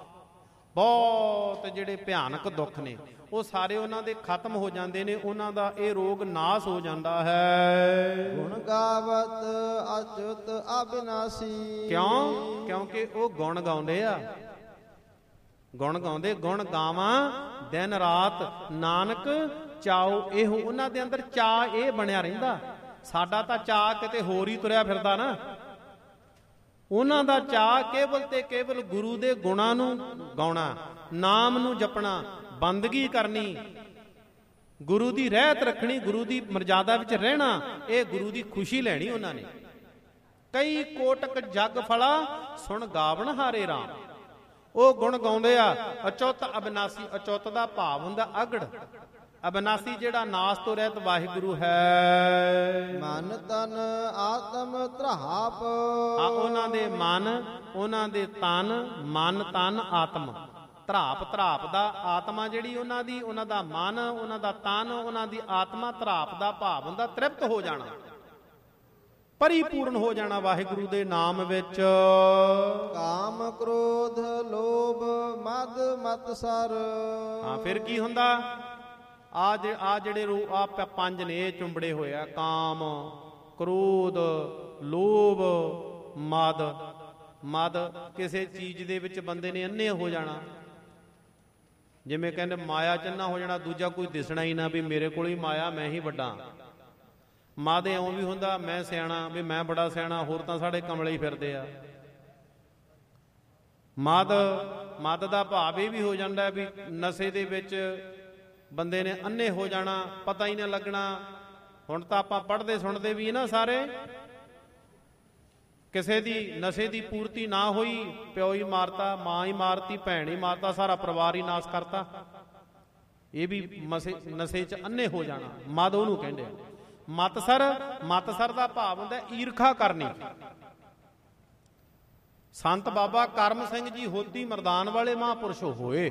ਬਹੁਤ ਜਿਹੜੇ ਭਿਆਨਕ ਦੁੱਖ ਨੇ, ਉਹ ਸਾਰੇ ਉਹਨਾਂ ਦੇ ਖਤਮ ਹੋ ਜਾਂਦੇ ਨੇ। ਉਹਨਾਂ ਦਾ ਇਹ ਰੋਗ ਨਾਸ ਹੋ ਜਾਂਦਾ ਹੈ। ਗੁਣ ਗਾਵਤ ਅਚੁੱਤ ਅਬਿਨਾਸੀ। ਕਿਉਂ? ਕਿਉਂਕਿ ਉਹ ਗੁਣ ਗਾਉਂਦੇ ਆ। ਗੁਣ ਗਾਉਂਦੇ, ਗੁਣ ਗਾਵਾਂ ਦਿਨ ਰਾਤ ਨਾਨਕ ਚਾਓ ਇਹੋ। ਉਹਨਾਂ ਦੇ ਅੰਦਰ ਚਾਅ ਇਹ ਬਣਿਆ ਰਹਿੰਦਾ। ਸਾਡਾ ਤਾਂ ਚਾਅ ਕਿਤੇ ਹੋਰ ਹੀ ਤੁਰਿਆ ਫਿਰਦਾ ਨਾ। ਉਹਨਾਂ ਦਾ ਚਾਅ ਕੇਵਲ ਤੇ ਕੇਵਲ ਗੁਰੂ ਦੇ ਗੁਣਾਂ ਨੂੰ ਗਾਉਣਾ, ਨਾਮ ਨੂੰ ਜਪਣਾ, ਬੰਦਗੀ ਕਰਨੀ, ਗੁਰੂ ਦੀ ਰਹਿਤ ਰੱਖਣੀ, ਗੁਰੂ ਦੀ ਮਰਜ਼ਾਦਾ ਵਿੱਚ ਰਹਿਣਾ। ਇਹ ਗੁਰੂ ਦੀ ਖੁਸ਼ੀ ਲੈਣੀ ਉਹਨਾਂ ਨੇ। ਕਈ ਕੋਟਕ ਜਗ ਫਲਾ ਸੁਣ ਗਾਵਣ ਹਾਰੇ ਰਾਮ। ਉਹ ਗੁਣ ਗਾਉਂਦੇ ਆ। ਅਚੁੱਤ ਅਬਿਨਾਸੀ, ਅਚੁੱਤ ਦਾ ਭਾਵ ਹੁੰਦਾ ਅਗੜ, ਅਬਿਨਾਸੀ ਜਿਹੜਾ ਨਾਸ ਤੋਂ ਰਹਿਤ ਵਾਹਿਗੁਰੂ ਹੈ। ਮਨ ਤਨ ਆਤਮ ਧਰਾਪ। ਆ ਉਹਨਾਂ ਦੇ ਮਨ, ਉਹਨਾਂ ਦੇ ਤਨ, ਮਨ ਤਨ ਆਤਮ, ਧਰਾਪ, ਧਰਾਪ ਦਾ ਆਤਮਾ ਜਿਹੜੀ ਉਹਨਾਂ ਦੀ, ਉਹਨਾਂ ਦਾ ਮਨ, ਉਹਨਾਂ ਦਾ ਤਨ, ਉਹਨਾਂ ਦੀ ਆਤਮਾ। ਧਰਾਪ ਦਾ ਭਾਵ ਹੁੰਦਾ ਤ੍ਰਿਪਤ ਹੋ ਜਾਣਾ, ਪਰਿਪੂਰਨ ਹੋ ਜਾਣਾ ਵਾਹਿਗੁਰੂ ਦੇ ਨਾਮ ਵਿੱਚ। ਕਾਮ ਕ੍ਰੋਧ ਲੋਭ ਮਦ ਮਤ ਸਰ। ਹਾਂ, ਫਿਰ ਕੀ ਹੁੰਦਾ? ਆ ਆ ਜਿਹੜੇ ਰੂ ਆ ਪੰਜ ਨੇ ਇਹ ਚੁੰਬੜੇ ਹੋਏ ਆ। ਕਾਮ, ਕ੍ਰੋਧ, ਲੋਭ, ਮਦ। ਮਦ ਕਿਸੇ ਚੀਜ਼ ਦੇ ਵਿੱਚ ਬੰਦੇ ਨੇ ਅੰਨੇ ਹੋ ਜਾਣਾ। ਜਿਵੇਂ ਕਹਿੰਦੇ ਮਾਇਆ ਚ ਅੰਨਾ ਹੋ ਜਾਣਾ, ਦੂਜਾ ਕੋਈ ਦਿਸਣਾ ਹੀ ਨਾ ਵੀ ਮੇਰੇ ਕੋਲ ਹੀ ਮਾਇਆ, ਮੈਂ ਹੀ ਵੱਡਾ। ਮਦ ਇਉਂ ਵੀ ਹੁੰਦਾ ਮੈਂ ਸਿਆਣਾ, ਵੀ ਮੈਂ ਬੜਾ ਸਿਆਣਾ, ਹੋਰ ਤਾਂ ਸਾਡੇ ਕਮਲੇ ਹੀ ਫਿਰਦੇ ਆ। ਮਦ, ਮਦ ਦਾ ਭਾਵ ਇਹ ਵੀ ਹੋ ਜਾਂਦਾ ਵੀ ਨਸ਼ੇ ਦੇ ਵਿੱਚ ਬੰਦੇ ਨੇ ਅੰਨੇ ਹੋ ਜਾਣਾ, ਪਤਾ ਹੀ ਨਾ ਲੱਗਣਾ। ਹੁਣ ਤਾਂ ਆਪਾਂ ਪੜ੍ਹਦੇ ਸੁਣਦੇ ਵੀ ਨਾ ਸਾਰੇ, ਕਿਸੇ ਦੀ ਨਸ਼ੇ ਦੀ ਪੂਰਤੀ ਨਾ ਹੋਈ, ਪਿਓ ਹੀ ਮਾਰਤਾ, ਮਾਂ ਹੀ ਮਾਰਤੀ, ਭੈਣ ਹੀ ਮਾਰਤਾ, ਸਾਰਾ ਪਰਿਵਾਰ ਹੀ ਨਾਸ ਕਰਤਾ। ਇਹ ਵੀ ਮਸੇ ਨਸ਼ੇ 'ਚ ਅੰਨੇ ਹੋ ਜਾਣਾ, ਮਦ ਉਹਨੂੰ ਕਹਿੰਦੇ। ਮਤਸਰ, ਮਤਸਰ ਦਾ ਭਾਵ ਹੁੰਦਾ ਈਰਖਾ ਕਰਨੀ। ਸੰਤ ਬਾਬਾ ਕਰਮ ਸਿੰਘ ਜੀ ਹੋਤੀ ਮਰਦਾਨ ਵਾਲੇ ਮਹਾਂਪੁਰਸ਼ ਹੋਏ,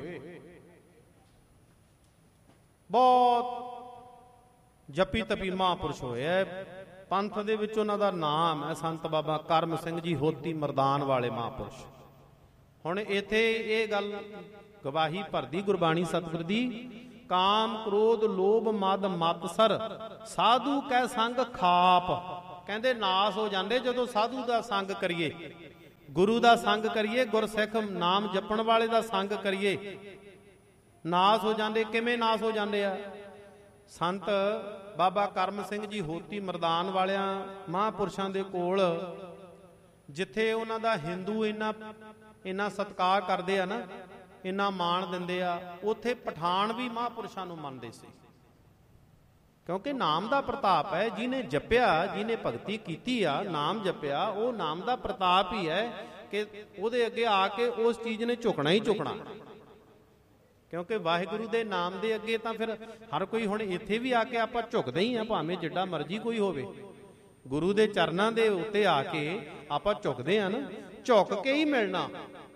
ਬਹੁਤ ਜਪੀ ਤਪੀ ਮਹਾਂਪੁਰਸ਼ ਹੋਏ। ਪੰਥ ਦੇ ਵਿੱਚ ਉਹਨਾਂ ਦਾ ਨਾਮ ਹੈ ਸੰਤ ਬਾਬਾ ਕਰਮ ਸਿੰਘ ਜੀ ਹੋਤੀ ਮਰਦਾਨ ਵਾਲੇ ਮਹਾਂਪੁਰਸ਼। ਹੁਣ ਇੱਥੇ ਇਹ ਗੱਲ ਗਵਾਹੀ ਭਰਦੀ ਗੁਰਬਾਣੀ ਸਤਿਗੁਰ ਦੀ, ਕਾਮ ਕ੍ਰੋਧ ਲੋਭ ਮਦ ਮਤਸਰ ਸਾਧੂ ਕੈ ਸੰਗ ਖਾਪ। ਕਹਿੰਦੇ ਨਾਸ ਹੋ ਜਾਂਦੇ ਜਦੋਂ ਸਾਧੂ ਦਾ ਸੰਗ ਕਰੀਏ, ਗੁਰੂ ਦਾ ਸੰਗ ਕਰੀਏ, ਗੁਰਸਿੱਖ ਨਾਮ ਜਪਣ ਵਾਲੇ ਦਾ ਸੰਗ ਕਰੀਏ, ਨਾਸ ਹੋ ਜਾਂਦੇ। ਕਿਵੇਂ ਨਾਸ ਹੋ ਜਾਂਦੇ ਆ? ਸੰਤ ਬਾਬਾ ਕਰਮ ਸਿੰਘ ਜੀ ਹੋਤੀ ਮਰਦਾਨ ਵਾਲਿਆਂ ਮਹਾਂਪੁਰਸ਼ਾਂ ਦੇ ਕੋਲ, ਜਿੱਥੇ ਉਹਨਾਂ ਦਾ ਹਿੰਦੂ ਇੰਨਾ ਇੰਨਾ ਸਤਿਕਾਰ ਕਰਦੇ ਆ ਨਾ, ਇੰਨਾ ਮਾਣ ਦਿੰਦੇ ਆ, ਉੱਥੇ ਪਠਾਨ ਵੀ ਮਹਾਂਪੁਰਸ਼ਾਂ ਨੂੰ ਮੰਨਦੇ ਸੀ। ਕਿਉਂਕਿ ਨਾਮ ਦਾ ਪ੍ਰਤਾਪ ਹੈ। ਜਿਹਨੇ ਜਪਿਆ, ਜਿਹਨੇ ਭਗਤੀ ਕੀਤੀ ਆ, ਨਾਮ ਜਪਿਆ, ਉਹ ਨਾਮ ਦਾ ਪ੍ਰਤਾਪ ਹੀ ਹੈ ਕਿ ਉਹਦੇ ਅੱਗੇ ਆ ਕੇ ਉਸ ਚੀਜ਼ ਨੇ ਝੁਕਣਾ ਹੀ ਝੁਕਣਾ। ਕਿਉਂਕਿ ਵਾਹਿਗੁਰੂ ਦੇ ਨਾਮ ਦੇ ਅੱਗੇ ਤਾਂ ਫਿਰ ਹਰ ਕੋਈ, ਹੁਣ ਇੱਥੇ ਵੀ ਆ ਕੇ ਆਪਾਂ ਝੁਕਦੇ ਹੀ ਆ, ਭਾਵੇਂ ਜਿੱਡਾ ਮਰਜ਼ੀ ਕੋਈ ਹੋਵੇ। ਗੁਰੂ ਦੇ ਚਰਨਾਂ ਦੇ ਉੱਤੇ ਆ ਕੇ ਆਪਾਂ ਝੁਕਦੇ ਆ ਨਾ, ਝੁਕ ਕੇ ਹੀ ਮਿਲਣਾ।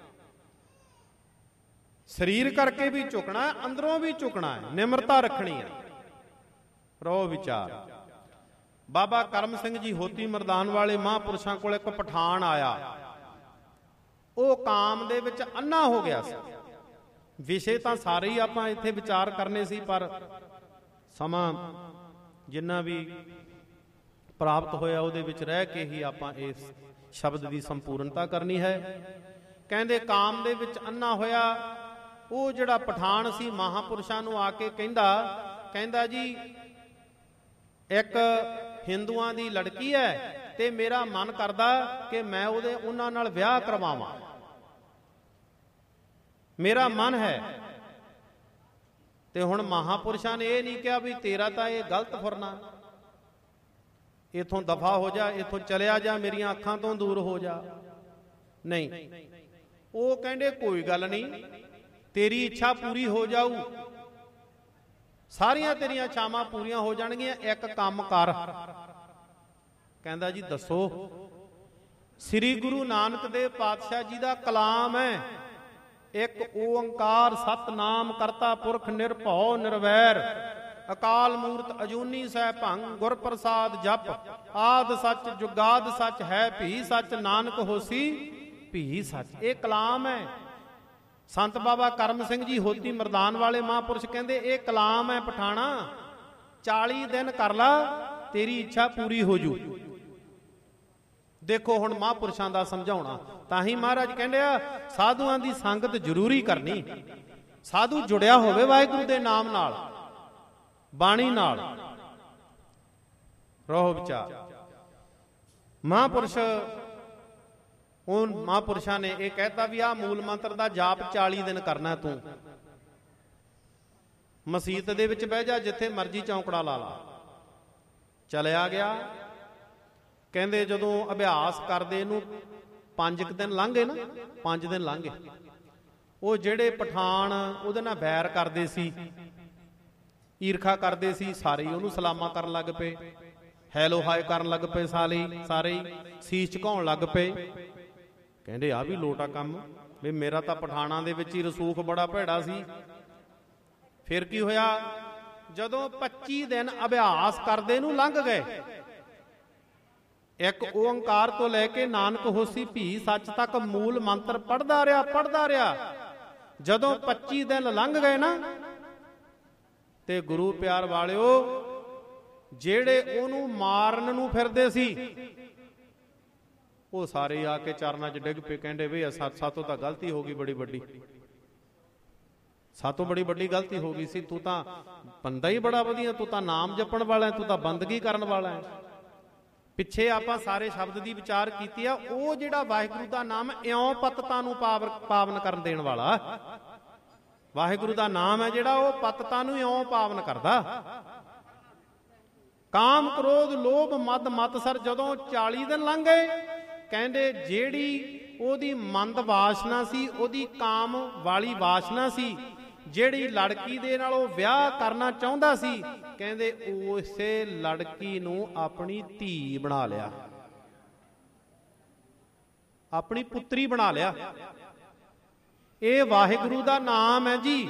ਸਰੀਰ ਕਰਕੇ ਵੀ ਝੁਕਣਾ, ਅੰਦਰੋਂ ਵੀ ਝੁਕਣਾ ਹੈ, ਨਿਮਰਤਾ ਰੱਖਣੀ ਹੈ। ਰੋ ਵਿਚਾਰ। ਬਾਬਾ ਕਰਮ ਸਿੰਘ ਜੀ ਹੋਤੀ ਮਰਦਾਨ ਵਾਲੇ ਮਹਾਂਪੁਰਸ਼ਾਂ ਕੋਲ ਇੱਕ ਪਠਾਨ ਆਇਆ। ਉਹ ਕਾਮ ਦੇ ਵਿੱਚ ਅੰਨਾ ਹੋ ਗਿਆ ਸੀ। ਵਿਸ਼ੇ ਤਾਂ ਸਾਰੇ ਹੀ ਆਪਾਂ ਇੱਥੇ ਵਿਚਾਰ ਕਰਨੇ ਸੀ, ਪਰ ਸਮਾਂ ਜਿੰਨਾ ਵੀ ਪ੍ਰਾਪਤ ਹੋਇਆ ਉਹਦੇ ਵਿੱਚ ਰਹਿ ਕੇ ਹੀ ਆਪਾਂ ਇਸ ਸ਼ਬਦ ਦੀ ਸੰਪੂਰਨਤਾ ਕਰਨੀ ਹੈ। ਕਹਿੰਦੇ ਕਾਮ ਦੇ ਵਿੱਚ ਅੰਨਾ ਹੋਇਆ। ਉਹ ਜਿਹੜਾ ਪਠਾਨ ਸੀ ਮਹਾਂਪੁਰਸ਼ਾਂ ਨੂੰ ਆ ਕੇ ਕਹਿੰਦਾ ਕਹਿੰਦਾ ਜੀ ਇੱਕ ਹਿੰਦੂਆਂ ਦੀ ਲੜਕੀ ਹੈ ਤੇ ਮੇਰਾ ਮਨ ਕਰਦਾ ਕਿ ਮੈਂ ਉਹਦੇ ਉਹਨਾਂ ਨਾਲ ਵਿਆਹ ਕਰਵਾਵਾਂ, ਮੇਰਾ ਮਨ ਹੈ। ਤੇ ਹੁਣ ਮਹਾਂਪੁਰਸ਼ਾਂ ਨੇ ਇਹ ਨਹੀਂ ਕਿਹਾ ਵੀ ਤੇਰਾ ਤਾਂ ਇਹ ਗਲਤ ਫੁਰਨਾ, ਇਥੋਂ ਦਫਾ ਹੋ ਜਾ, ਇਥੋਂ ਚਲਿਆ ਜਾ, ਮੇਰੀਆਂ ਅੱਖਾਂ ਤੋਂ ਦੂਰ ਹੋ ਜਾ। ਨਹੀਂ, ਉਹ ਕਹਿੰਦੇ ਕੋਈ ਗੱਲ ਨਹੀਂ, ਤੇਰੀ ਇੱਛਾ ਪੂਰੀ ਹੋ ਜਾਊ, ਸਾਰੀਆਂ ਤੇਰੀਆਂ ਇੱਛਾਵਾਂ ਪੂਰੀਆਂ ਹੋ ਜਾਣਗੀਆਂ। ਇੱਕ ਕੰਮ ਕਰ। ਕਹਿੰਦਾ ਜੀ ਦੱਸੋ। ਸ੍ਰੀ ਗੁਰੂ ਨਾਨਕ ਦੇਵ ਪਾਤਸ਼ਾਹ ਜੀ ਦਾ ਕਲਾਮ ਹੈ, ਇੱਕ ਓੰਕਾਰ ਸਤਨਾਮ ਕਰਤਾ ਪੁਰਖ ਨਿਰਭਉ ਨਿਰਵੈਰ ਅਕਾਲ ਮੂਰਤ ਅਜੂਨੀ ਸਹਿ ਭੰਗ ਗੁਰ ਪ੍ਰਸਾਦ ਜਪ ਆਦ ਸੱਚ ਜੁਗਾਦ ਸੱਚ ਹੈ ਭੀ ਸੱਚ ਨਾਨਕ ਹੋਸੀ ਭੀ ਸੱਚ। ਇਹ ਕਲਾਮ ਹੈ। ਸੰਤ ਬਾਬਾ ਕਰਮ ਸਿੰਘ ਜੀ ਹੋਤੀ ਮਰਦਾਨ ਵਾਲੇ ਮਹਾਂਪੁਰਸ਼ ਕਹਿੰਦੇ ਇਹ ਕਲਾਮ ਹੈ ਪਠਾਣਾ, ਚਾਲੀ ਦਿਨ ਕਰ ਲਾ, ਤੇਰੀ ਇੱਛਾ ਪੂਰੀ ਹੋ ਜੂ। ਦੇਖੋ ਹੁਣ ਮਹਾਂਪੁਰਸ਼ਾਂ ਦਾ ਸਮਝਾਉਣਾ। ਤਾਂ ਹੀ ਮਹਾਰਾਜ ਕਹਿੰਦੇ ਆ ਸਾਧੂਆਂ ਦੀ ਸੰਗਤ ਜ਼ਰੂਰੀ ਕਰਨੀ। ਸਾਧੂ ਜੁੜਿਆ ਹੋਵੇ ਵਾਹਿਗੁਰੂ ਦੇ ਨਾਮ ਨਾਲ, ਬਾਣੀ ਨਾਲ। ਰੋਹ ਵਿਚਾਰ। ਮਹਾਂਪੁਰਸ਼, ਉਹ ਮਹਾਂਪੁਰਸ਼ਾਂ ਨੇ ਇਹ ਕਹਿਤਾ ਵੀ ਆਹ ਮੂਲ ਮੰਤਰ ਦਾ ਜਾਪ ਚਾਲੀ ਦਿਨ ਕਰਨਾ। ਤੂੰ ਮਸੀਤ ਦੇ ਵਿੱਚ ਬਹਿ ਜਾ, ਜਿੱਥੇ ਮਰਜ਼ੀ ਚੌਂਕੜਾ ਲਾ ਲਾ। ਚਲਿਆ ਗਿਆ। ਕਹਿੰਦੇ ਜਦੋਂ ਅਭਿਆਸ ਕਰਦੇ ਇਹਨੂੰ ਪੰਜ ਕੁ ਦਿਨ ਲੰਘ ਗਏ ਨਾ, ਪੰਜ ਦਿਨ ਲੰਘ ਗਏ। ਉਹ ਜਿਹੜੇ ਪਠਾਨ ਉਹਦੇ ਨਾਲ ਵੈਰ ਕਰਦੇ ਸੀ, ਈਰਖਾ ਕਰਦੇ ਸੀ, ਸਾਰੇ ਉਹਨੂੰ ਸਲਾਮਾਂ ਕਰਨ ਲੱਗ ਪਏ, ਹੈਲੋ ਹਾਏ ਕਰਨ ਲੱਗ ਪਏ, ਸਾਰੇ ਸਾਰੇ ਸੀਸ ਝੁਕਾਉਣ ਲੱਗ ਪਏ। ਕਹਿੰਦੇ ਆ ਵੀ ਲੋਟਾ ਕੰਮ, ਵੀ ਮੇਰਾ ਤਾਂ ਪਠਾਨਾਂ ਦੇ ਵਿੱਚ ਹੀ ਰਸੂਖ ਬੜਾ ਭੈੜਾ ਸੀ। ਫਿਰ ਕੀ ਹੋਇਆ? ਜਦੋਂ ਪੱਚੀ ਦਿਨ ਅਭਿਆਸ ਕਰਦੇ ਨੂੰ ਲੰਘ ਗਏ, ਇੱਕ ਓੰਕਾਰ ਤੋਂ ਲੈ ਕੇ ਨਾਨਕ ਹੋਸੀ ਭੀ ਸੱਚ ਤੱਕ ਮੂਲ ਮੰਤਰ ਪੜਦਾ ਰਿਹਾ ਪੜਦਾ ਰਿਹਾ। ਜਦੋਂ ਪੱਚੀ ਦਿਨ ਲੰਘ ਗਏ ਨਾ, ਤੇ ਗੁਰੂ ਪਿਆਰ ਵਾਲਿਓ ਜਿਹੜੇ ਉਹਨੂੰ ਮਾਰਨ ਨੂੰ ਫਿਰਦੇ ਸੀ, ਉਹ ਸਾਰੇ ਆ ਕੇ ਚਰਨਾਂ 'ਚ ਡਿੱਗ ਪਏ। ਕਹਿੰਦੇ ਵੀ ਸਾਤੋਂ ਤਾਂ ਗਲਤੀ ਹੋ ਗਈ ਬੜੀ ਵੱਡੀ, ਸਾਤੋਂ ਬੜੀ ਵੱਡੀ ਗਲਤੀ ਹੋ ਗਈ ਸੀ। ਤੂੰ ਤਾਂ ਬੰਦਾ ਹੀ ਬੜਾ ਵਧੀਆ, ਤੂੰ ਤਾਂ ਨਾਮ ਜਪਣ ਵਾਲਾ, ਤੂੰ ਤਾਂ ਬੰਦਗੀ ਕਰਨ ਵਾਲਾ ਹੈ। ਪਿੱਛੇ ਆਪਾਂ ਸਾਰੇ ਸ਼ਬਦ ਦੀ ਵਿਚਾਰ ਕੀਤੀ ਆ। ਉਹ ਜਿਹੜਾ ਵਾਹਿਗੁਰੂ ਦਾ ਨਾਮ ਇਉਂ ਪਤਤਾਂ ਨੂੰ ਪਾਵਨ ਕਰਨ ਦੇਣ ਵਾਲਾ ਵਾਹਿਗੁਰੂ ਦਾ ਨਾਮ ਹੈ, ਜਿਹੜਾ ਉਹ ਪਤਤਾਂ ਨੂੰ ਇਉਂ ਪਾਵਨ ਕਰਦਾ। ਕਾਮ ਕ੍ਰੋਧ ਲੋਭ ਮਦ ਮਤਸਰ ਜਦੋਂ ਚਾਲੀ ਦਿਨ ਲੰਘ ਗਏ, ਕਹਿੰਦੇ ਜਿਹੜੀ ਉਹਦੀ ਮੰਦ ਵਾਸ਼ਨਾ ਸੀ, ਉਹਦੀ ਕਾਮ ਵਾਲੀ ਵਾਸ਼ਨਾ ਸੀ, ਜਿਹੜੀ ਲੜਕੀ ਦੇ ਨਾਲ ਉਹ ਵਿਆਹ ਕਰਨਾ ਚਾਹੁੰਦਾ ਸੀ, ਕਹਿੰਦੇ ਉਸੇ ਲੜਕੀ ਨੂੰ ਆਪਣੀ ਧੀ ਬਣਾ ਲਿਆ, ਆਪਣੀ ਪੁੱਤਰੀ ਬਣਾ ਲਿਆ। ਇਹ ਵਾਹਿਗੁਰੂ ਦਾ ਨਾਮ ਹੈ ਜੀ।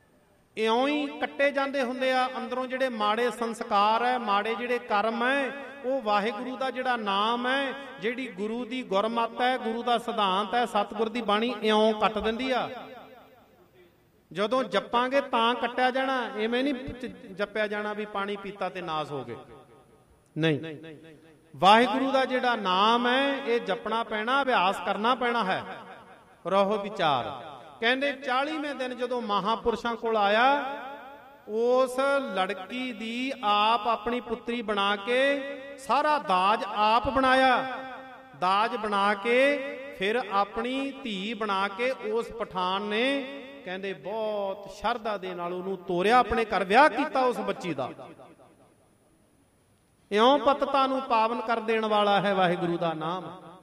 ਇਉਂ ਹੀ ਕੱਟੇ ਜਾਂਦੇ ਹੁੰਦੇ ਆ ਅੰਦਰੋਂ ਜਿਹੜੇ ਮਾੜੇ ਸੰਸਕਾਰ ਹੈ, ਮਾੜੇ ਜਿਹੜੇ ਕਰਮ ਹੈ, ਉਹ ਵਾਹਿਗੁਰੂ ਦਾ ਜਿਹੜਾ ਨਾਮ ਹੈ, ਜਿਹੜੀ ਗੁਰੂ ਦੀ ਗੁਰਮਤਿ ਹੈ, ਗੁਰੂ ਦਾ ਸਿਧਾਂਤ ਹੈ, ਸਤਿਗੁਰ ਦੀ ਬਾਣੀ ਇਉਂ ਕੱਟ ਦਿੰਦੀ ਆ। ਜਦੋਂ ਜਪਾਂਗੇ ਤਾਂ ਕੱਟਿਆ ਜਾਣਾ, ਐਵੇਂ ਨਹੀਂ ਜਪਿਆ ਜਾਣਾ ਵੀ ਪਾਣੀ ਪੀਤਾ ਤੇ ਨਾਸ ਹੋ ਗਏ, ਨਹੀਂ। ਵਾਹਿਗੁਰੂ ਦਾ ਜਿਹੜਾ ਨਾਮ ਹੈ ਇਹ ਜਪਣਾ ਪੈਣਾ, ਅਭਿਆਸ ਕਰਨਾ ਪੈਣਾ ਹੈ। ਰਹੋ ਵਿਚਾਰ। ਕਹਿੰਦੇ ਚਾਲੀਵੇਂ ਦਿਨ ਜਦੋਂ ਮਹਾਪੁਰਸ਼ਾਂ ਕੋਲ ਆਇਆ, ਉਸ ਲੜਕੀ ਦੀ ਆਪ ਆਪਣੀ ਪੁੱਤਰੀ ਬਣਾ ਕੇ ਸਾਰਾ ਦਾਜ ਆਪ ਬਣਾਇਆ, ਦਾਜ ਬਣਾ ਕੇ ਫਿਰ ਆਪਣੀ ਧੀ ਬਣਾ ਕੇ ਉਸ ਪਠਾਨ ਨੇ ਕਹਿੰਦੇ ਬਹੁਤ ਸ਼ਰਧਾ ਦੇ ਨਾਲ ਉਹਨੂੰ ਤੋਰਿਆ, ਆਪਣੇ ਘਰ ਵਿਆਹ ਕੀਤਾ ਉਸ ਬੱਚੀ ਦਾ। ਇਉਂ ਪਤਤਾ ਨੂੰ ਪਾਵਨ ਕਰ ਦੇਣ ਵਾਲਾ ਹੈ ਵਾਹਿਗੁਰੂ ਦਾ ਨਾਮ।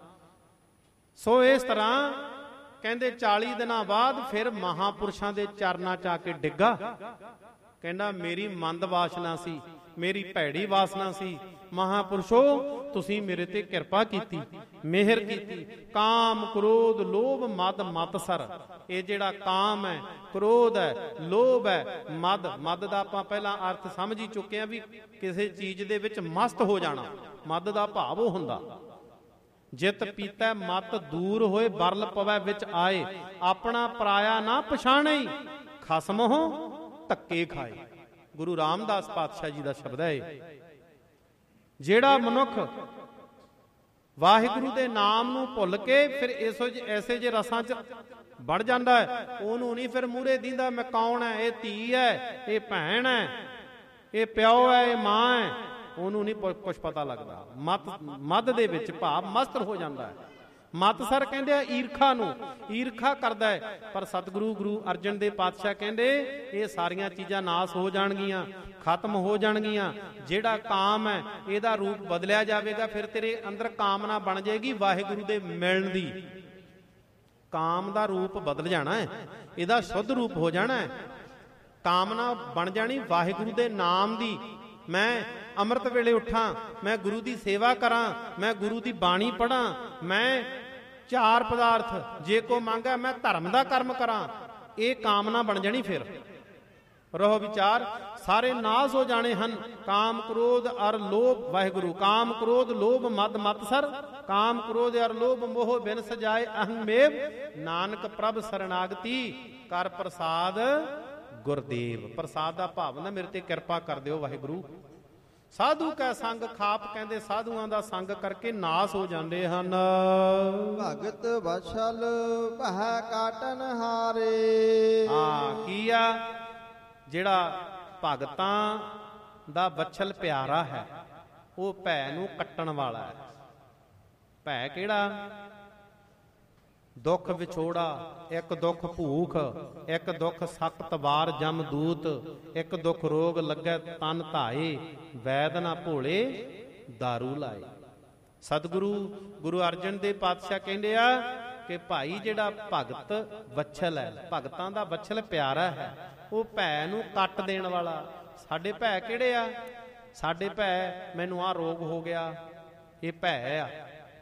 ਸੋ ਇਸ ਤਰ੍ਹਾਂ ਕਹਿੰਦੇ ਚਾਲੀ ਦਿਨਾਂ ਬਾਅਦ ਫਿਰ ਮਹਾਪੁਰਸ਼ਾਂ ਦੇ ਚਰਨਾਂ 'ਚ ਆ ਕੇ ਡਿੱਗਾ। ਕਹਿੰਦਾ ਮੇਰੀ ਮੰਦ ਵਾਸਨਾ ਸੀ, ਮੇਰੀ ਭੈੜੀ ਵਾਸਨਾ ਸੀ, ਮਹਾਪੁਰਸ਼ੋ ਤੁਸੀਂ ਮੇਰੇ ਤੇ ਕਿਰਪਾ ਕੀਤੀ, ਮਿਹਰ ਕੀਤੀ। ਕਾਮ ਕ੍ਰੋਧ ਲੋਭ ਮਦ ਮਤਸਰ, ਇਹ ਜਿਹੜਾ ਕਾਮ ਹੈ, ਕ੍ਰੋਧ ਹੈ, ਲੋਭ ਹੈ, ਮਦ, ਮਦ ਦਾ ਆਪਾਂ ਪਹਿਲਾਂ ਅਰਥ ਸਮਝ ਹੀ ਚੁੱਕੇ ਹਾਂ ਵੀ ਕਿਸੇ ਚੀਜ਼ ਦੇ ਵਿੱਚ ਮਸਤ ਹੋ ਜਾਣਾ। ਮਦ ਦਾ ਭਾਵ ਉਹ ਹੁੰਦਾ ਜਿਤ ਪੀਤੈ ਮਤ ਦੂਰ ਹੋਏ, ਬਰਲ ਪਵੈ ਵਿੱਚ ਆਏ, ਆਪਣਾ ਪਰਾਇਆ ਨਾ ਪਛਾਣੇ, ਖਸਮ ਹੋ ਧੱਕੇ ਖਾਏ। ਗੁਰੂ ਰਾਮਦਾਸ ਪਾਤਸ਼ਾਹ ਜੀ ਦਾ ਸ਼ਬਦ ਹੈ। ਜਿਹੜਾ ਮਨੁੱਖ ਵਾਹਿਗੁਰੂ ਦੇ ਨਾਮ ਨੂੰ ਭੁੱਲ ਕੇ ਫਿਰ ਐਸੋ ਐਸੇ ਜੇ ਰਸਾਂ 'ਚ ਵੜ ਜਾਂਦਾ ਹੈ, ਉਹਨੂੰ ਨਹੀਂ ਫਿਰ ਮੂਹਰੇ ਦਿੰਦਾ ਮੈਂ ਕੌਣ ਹੈ, ਇਹ ਧੀ ਹੈ, ਇਹ ਭੈਣ ਹੈ, ਇਹ ਪਿਓ ਹੈ, ਇਹ ਮਾਂ ਹੈ, ਉਹਨੂੰ ਨਹੀਂ ਕੁਛ ਪਤਾ ਲੱਗਦਾ। ਮਤ ਮਦ ਦੇ ਵਿੱਚ ਭਾਵ ਮਸਤ ਹੋ ਜਾਂਦਾ ਹੈ। ਮਤਸਰ ਕਹਿੰਦੇ ਆ ਈਰਖਾ ਨੂੰ, ਈਰਖਾ ਕਰਦਾ ਹੈ। ਪਰ ਸਤਿਗੁਰੂ ਗੁਰੂ ਅਰਜਨ ਦੇਵ ਪਾਤਸ਼ਾਹ ਕਹਿੰਦੇ ਇਹ ਸਾਰੀਆਂ ਚੀਜ਼ਾਂ ਨਾਸ ਹੋ ਜਾਣਗੀਆਂ, ਖਤਮ ਹੋ ਜਾਣਗੀਆਂ। ਜਿਹੜਾ ਕਾਮ ਹੈ ਇਹਦਾ ਰੂਪ ਬਦਲਿਆ ਜਾਵੇਗਾ, ਫਿਰ ਤੇਰੇ ਅੰਦਰ ਕਾਮਨਾ ਬਣ ਜਾਏਗੀ ਵਾਹਿਗੁਰੂ ਦੇ ਮਿਲਣ ਦੀ। ਕਾਮ ਦਾ ਰੂਪ ਬਦਲ ਜਾਣਾ ਹੈ, ਇਹਦਾ ਸ਼ੁੱਧ ਰੂਪ ਹੋ ਜਾਣਾ ਹੈ। ਕਾਮਨਾ ਬਣ ਜਾਣੀ ਵਾਹਿਗੁਰੂ ਦੇ ਨਾਮ ਦੀ। ਮੈਂ ਅੰਮ੍ਰਿਤ ਵੇਲੇ ਉੱਠਾਂ, ਮੈਂ ਗੁਰੂ ਦੀ ਸੇਵਾ ਕਰਾਂ, ਮੈਂ ਗੁਰੂ ਦੀ ਬਾਣੀ ਪੜ੍ਹਾਂ, ਮੈਂ ਚਾਰ ਪਦਾਰਥ ਜੇ ਕੋ ਮੰਗਾ ਮੈਂ ਧਰਮ ਦਾ ਕਰਮ ਕਰਾਂ, ਇਹ ਕਾਮਨਾ ਬਣ ਜਾਣੀ। ਫਿਰ ਰਹੋ ਵਿਚਾਰ। ਸਾਰੇ ਨਾਸ ਹੋ ਜਾਣੇ ਹਨ ਕਾਮ ਕ੍ਰੋਧ ਅਰ ਲੋਭ। ਵਾਹਿਗੁਰੂ ਕਾਮ ਕ੍ਰੋਧ ਲੋਭ ਮਦ ਮਤਸਰ, ਕਾਮ ਕ੍ਰੋਧ ਅਰ ਲੋਭ ਮੋਹ ਬਿਨ ਸਜਾਏ ਅਹੰਮੇਵ, ਨਾਨਕ ਪ੍ਰਭ ਸਰਨਾਗਤੀ ਕਰ ਪ੍ਰਸਾਦ ਗੁਰਦੇਵ। ਪ੍ਰਸਾਦ ਦਾ ਭਾਵ ਨਾ ਮੇਰੇ ਤੇ ਕਿਰਪਾ ਕਰ ਦਿਓ ਵਾਹਿਗੁਰੂ। ਸਾਧੂ ਕਾ ਸੰਗ ਖਾਪ, ਕਹਿੰਦੇ ਸਾਧੂਆਂ ਦਾ ਸੰਗ ਕਰਕੇ ਨਾਸ ਹੋ ਜਾਂਦੇ ਹਨ। ਭਗਤ ਵਛਲ ਭੈ ਕਾਟਨ ਹਾਰੇ। ਹਾਂ ਕੀ ਆ, ਜਿਹੜਾ ਭਗਤਾਂ ਦਾ ਵਛਲ ਪਿਆਰਾ ਹੈ ਉਹ ਭੈ ਨੂੰ ਕੱਟਣ ਵਾਲਾ ਹੈ। ਭੈ ਕਿਹੜਾ? ਦੁੱਖ ਵਿਛੋੜਾ, ਇੱਕ ਦੁੱਖ ਭੂਖ, ਇੱਕ ਦੁੱਖ ਸਖਤ ਵਾਰ ਜਮ ਦੂਤ, ਇੱਕ ਦੁੱਖ ਰੋਗ ਲੱਗੈ ਤਨ ਧਾਏ, ਵੈਦ ਨਾ ਭੋਲੇ ਦਾਰੂ ਲਾਏ। ਸਤਿਗੁਰੂ ਗੁਰੂ ਅਰਜਨ ਦੇਵ ਪਾਤਸ਼ਾਹ ਕਹਿੰਦੇ ਆ ਕਿ ਭਾਈ ਜਿਹੜਾ ਭਗਤ ਵਛਲ ਹੈ, ਭਗਤਾਂ ਦਾ ਵਛਲ ਪਿਆਰਾ ਹੈ, ਉਹ ਭੈ ਨੂੰ ਕੱਟ ਦੇਣ ਵਾਲਾ। ਸਾਡੇ ਭੈ ਕਿਹੜੇ ਆ? ਸਾਡੇ ਭੈ ਮੈਨੂੰ ਆਹ ਰੋਗ ਹੋ ਗਿਆ, ਇਹ ਭੈ ਆ।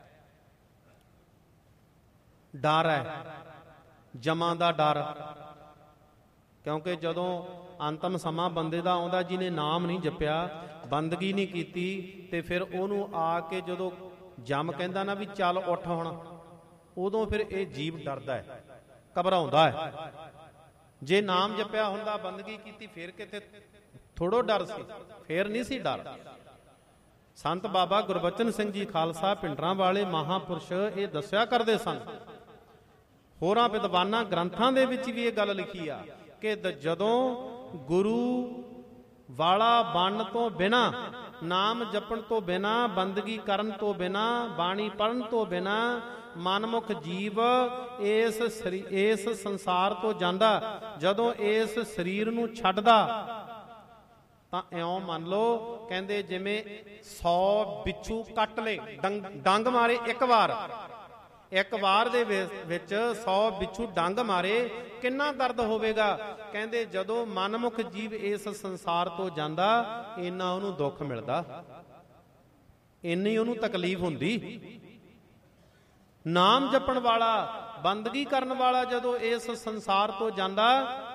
ਡਰ ਹੈ, ਜਮਾਂ ਦਾ ਡਰ। ਕਿਉਂਕਿ ਜਦੋਂ ਅੰਤਮ ਸਮਾਂ ਬੰਦੇ ਦਾ ਆਉਂਦਾ, ਜਿਹਨੇ ਨਾਮ ਨਹੀਂ ਜਪਿਆ, ਬੰਦਗੀ ਨਹੀਂ ਕੀਤੀ, ਤੇ ਫਿਰ ਉਹਨੂੰ ਆ ਕੇ ਜਦੋਂ ਜਮ ਕਹਿੰਦਾ ਨਾ ਵੀ ਚੱਲ ਉੱਠ ਹੁਣ, ਉਦੋਂ ਫਿਰ ਇਹ ਜੀਵ ਡਰਦਾ ਹੈ, ਘਬਰਾਉਂਦਾ ਹੈ। ਜੇ ਨਾਮ ਜਪਿਆ ਹੁੰਦਾ, ਬੰਦਗੀ ਕੀਤੀ, ਫਿਰ ਕਿਤੇ ਥੋੜੋ ਡਰ ਸੀ, ਫਿਰ ਨਹੀਂ ਸੀ ਡਰ। ਸੰਤ ਬਾਬਾ ਗੁਰਬਚਨ ਸਿੰਘ ਜੀ ਖਾਲਸਾ ਪਿੰਡਰਾਂ ਵਾਲੇ ਮਹਾਂਪੁਰਸ਼ ਇਹ ਦੱਸਿਆ ਕਰਦੇ ਸਨ। ਹੋਰਾਂ ਵਿਦਵਾਨਾਂ ਗ੍ਰੰਥਾਂ ਦੇ ਵਿੱਚ ਵੀ ਇਹ ਗੱਲ ਲਿਖੀ ਆ ਕਿ ਜਦੋਂ ਗੁਰੂ ਵਾਲਾ ਬਣਨ ਤੋਂ ਬਿਨਾ, ਨਾਮ ਜਪਣ ਤੋਂ ਬਿਨਾ, ਬੰਦਗੀ ਕਰਨ ਤੋਂ ਬਿਨਾ, ਬਾਣੀ ਪੜ੍ਹਨ ਤੋਂ ਬਿਨਾ ਮਨਮੁਖ ਜੀਵ ਇਸ ਇਸ ਸੰਸਾਰ ਤੋਂ ਜਾਂਦਾ, ਜਦੋਂ ਇਸ ਸਰੀਰ ਨੂੰ ਛੱਡਦਾ ਤਾਂ ਇਉਂ ਮੰਨ ਲਓ, ਕਹਿੰਦੇ ਜਿਵੇਂ ਸੌ ਬਿੱਛੂ ਕੱਟ ਲਏ, ਡੰਗ ਡੰਗ ਮਾਰੇ ਇੱਕ ਵਾਰ, ਇੱਕ ਵਾਰ ਦੇ ਵਿੱਚ ਸੌ ਬਿੱਛੂ ਡੰਗ ਮਾਰੇ, ਕਿੰਨਾ ਦਰਦ ਹੋਵੇਗਾ। ਕਹਿੰਦੇ ਜਦੋਂ ਮਨਮੁਖ ਜੀਵ ਇਸ ਸੰਸਾਰ ਤੋਂ ਜਾਂਦਾ, ਇੰਨਾ ਉਹਨੂੰ ਦੁੱਖ ਮਿਲਦਾ, ਇੰਨੀ ਉਹਨੂੰ ਤਕਲੀਫ ਹੁੰਦੀ। ਨਾਮ ਜਪਣ ਵਾਲਾ, ਬੰਦਗੀ ਕਰਨ ਵਾਲਾ ਜਦੋਂ ਇਸ ਸੰਸਾਰ ਤੋਂ ਜਾਂਦਾ,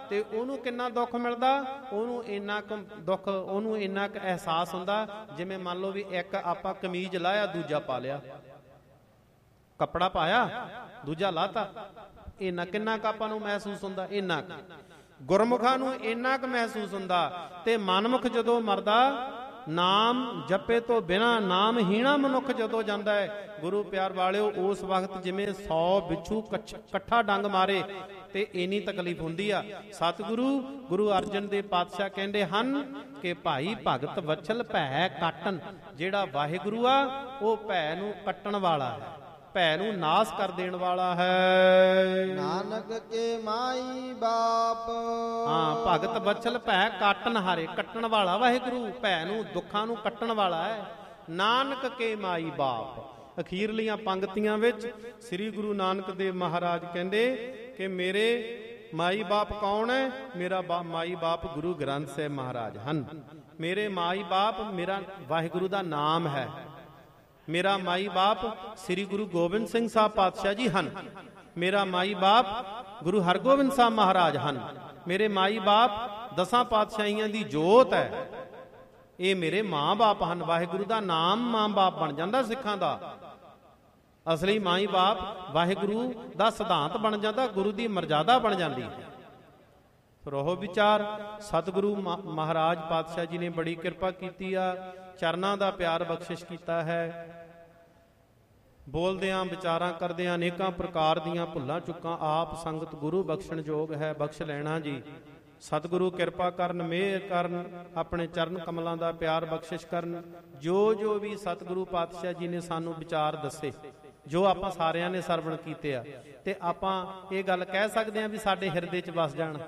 ਤੇ ਉਹਨੂੰ ਕਿੰਨਾ ਦੁੱਖ ਮਿਲਦਾ, ਉਹਨੂੰ ਇੰਨਾ ਕੁ ਦੁੱਖ, ਉਹਨੂੰ ਇੰਨਾ ਕੁ ਅਹਿਸਾਸ ਹੁੰਦਾ ਜਿਵੇਂ ਮੰਨ ਲਓ ਵੀ ਇੱਕ ਆਪਾਂ ਕਮੀਜ਼ ਲਾਇਆ ਦੂਜਾ ਪਾ ਲਿਆ, ਕੱਪੜਾ ਪਾਇਆ ਦੂਜਾ ਲਾਤਾ, ਇੰਨਾ ਕਿੰਨਾ ਕੁ ਆਪਾਂ ਨੂੰ ਮਹਿਸੂਸ ਹੁੰਦਾ, ਇੰਨਾ ਕੁ ਗੁਰਮੁਖਾਂ ਨੂੰ ਇੰਨਾ ਕੁ ਮਹਿਸੂਸ ਹੁੰਦਾ। ਤੇ ਮਨਮੁਖ ਜਦੋਂ ਮਰਦਾ, ਨਾਮ ਜਪੇ ਤੋਂ ਬਿਨਾਂ ਨਾਮਹੀਣਾ ਮਨੁੱਖ ਜਦੋਂ ਜਾਂਦਾ ਹੈ, ਗੁਰੂ ਪਿਆਰ ਵਾਲਿਓ, ਉਸ ਵਕਤ ਜਿਵੇਂ ਸੌ ਬਿੱਛੂ ਇਕੱਠਾ ਡੰਗ ਮਾਰੇ ਤੇ ਇੰਨੀ ਤਕਲੀਫ ਹੁੰਦੀ ਆ। ਸਤਿਗੁਰੂ ਗੁਰੂ ਅਰਜਨ ਦੇਵ ਪਾਤਸ਼ਾਹ ਕਹਿੰਦੇ ਹਨ ਕਿ ਭਾਈ ਭਗਤ ਵਛਲ ਭੈ ਕਾਟਨ, ਜਿਹੜਾ ਵਾਹਿਗੁਰੂ ਆ ਉਹ ਭੈ ਨੂੰ ਕੱਟਣ ਵਾਲਾ ਹੈ, ਭੈ ਨੂੰ ਨਾਸ ਕਰ ਦੇਣ ਵਾਲਾ ਹੈ। ਨਾਨਕ ਕੇ ਮਾਈ ਬਾਪ, ਹਾਂ, ਭਗਤ ਵਛਲ ਭੈ ਕਾਟਨ ਹਾਰੇ, ਕੱਟਣ ਵਾਲਾ ਵਾਹਿਗੁਰੂ, ਭੈ ਨੂੰ ਦੁੱਖਾਂ ਨੂੰ ਕੱਟਣ ਵਾਲਾ ਹੈ। ਨਾਨਕ ਕੇ ਮਾਈ ਬਾਪ। ਅਖੀਰਲੀਆਂ ਪੰਗਤੀਆਂ ਵਿੱਚ ਸ੍ਰੀ ਗੁਰੂ ਨਾਨਕ ਦੇਵ ਮਹਾਰਾਜ ਕਹਿੰਦੇ ਕਿ ਮੇਰੇ ਮਾਈ ਬਾਪ ਕੌਣ ਹੈ? ਮੇਰਾ ਬਾ ਮਾਈ ਬਾਪ ਗੁਰੂ ਗ੍ਰੰਥ ਸਾਹਿਬ ਮਹਾਰਾਜ ਹਨ। ਮੇਰੇ ਮਾਈ ਬਾਪ ਮੇਰਾ ਵਾਹਿਗੁਰੂ ਦਾ ਨਾਮ ਹੈ। ਮੇਰਾ ਮਾਈ ਬਾਪ ਸ੍ਰੀ ਗੁਰੂ ਗੋਬਿੰਦ ਸਿੰਘ ਸਾਹਿਬ ਪਾਤਸ਼ਾਹ ਜੀ ਹਨ। ਮੇਰਾ ਮਾਈ ਬਾਪ ਗੁਰੂ ਹਰਗੋਬਿੰਦ ਸਾਹਿਬ ਮਹਾਰਾਜ ਹਨ। ਮੇਰੇ ਮਾਈ ਬਾਪ ਦਸਾਂ ਪਾਤਸ਼ਾਹੀਆਂ ਦੀ ਜੋਤ ਹੈ। ਇਹ ਮੇਰੇ ਮਾਂ ਬਾਪ ਹਨ। ਵਾਹਿਗੁਰੂ ਦਾ ਨਾਮ ਮਾਂ ਬਾਪ ਬਣ ਜਾਂਦਾ ਸਿੱਖਾਂ ਦਾ। ਅਸਲੀ ਮਾਈ ਬਾਪ ਵਾਹਿਗੁਰੂ ਦਾ ਸਿਧਾਂਤ ਬਣ ਜਾਂਦਾ, ਗੁਰੂ ਦੀ ਮਰਜ਼ਾਦਾ ਬਣ ਜਾਂਦੀ ਹੈ। ਫਿਰ ਉਹ ਵਿਚਾਰ ਸਤਿਗੁਰੂ ਮਹਾਰਾਜ ਪਾਤਸ਼ਾਹ ਜੀ ਨੇ ਬੜੀ ਕਿਰਪਾ ਕੀਤੀ ਆ, ਚਰਨਾਂ ਦਾ ਪਿਆਰ ਬਖਸ਼ਿਸ਼ ਕੀਤਾ ਹੈ। ਬੋਲਦਿਆਂ ਵਿਚਾਰਾਂ ਕਰਦਿਆਂ ਅਨੇਕਾਂ ਪ੍ਰਕਾਰ ਦੀਆਂ ਭੁੱਲਾਂ ਚੁੱਕਾਂ ਆਪ ਸੰਗਤ ਗੁਰੂ ਬਖਸ਼ਣ ਯੋਗ ਹੈ, ਬਖਸ਼ ਲੈਣਾ ਜੀ। ਸਤਿਗੁਰੂ ਕਿਰਪਾ ਕਰਨ, ਮਿਹਰ ਕਰਨ, ਆਪਣੇ ਚਰਨ ਕਮਲਾਂ ਦਾ ਪਿਆਰ ਬਖਸ਼ਿਸ਼ ਕਰਨ। ਜੋ ਜੋ ਵੀ ਸਤਿਗੁਰੂ ਪਾਤਸ਼ਾਹ ਜੀ ਨੇ ਸਾਨੂੰ ਵਿਚਾਰ ਦੱਸੇ, ਜੋ ਆਪਾਂ ਸਾਰਿਆਂ ਨੇ ਸਰਵਣ ਕੀਤੇ ਆ, ਤੇ ਆਪਾਂ ਇਹ ਗੱਲ ਕਹਿ ਸਕਦੇ ਹਾਂ ਵੀ ਸਾਡੇ ਹਿਰਦੇ 'ਚ ਵਸ ਜਾਣ?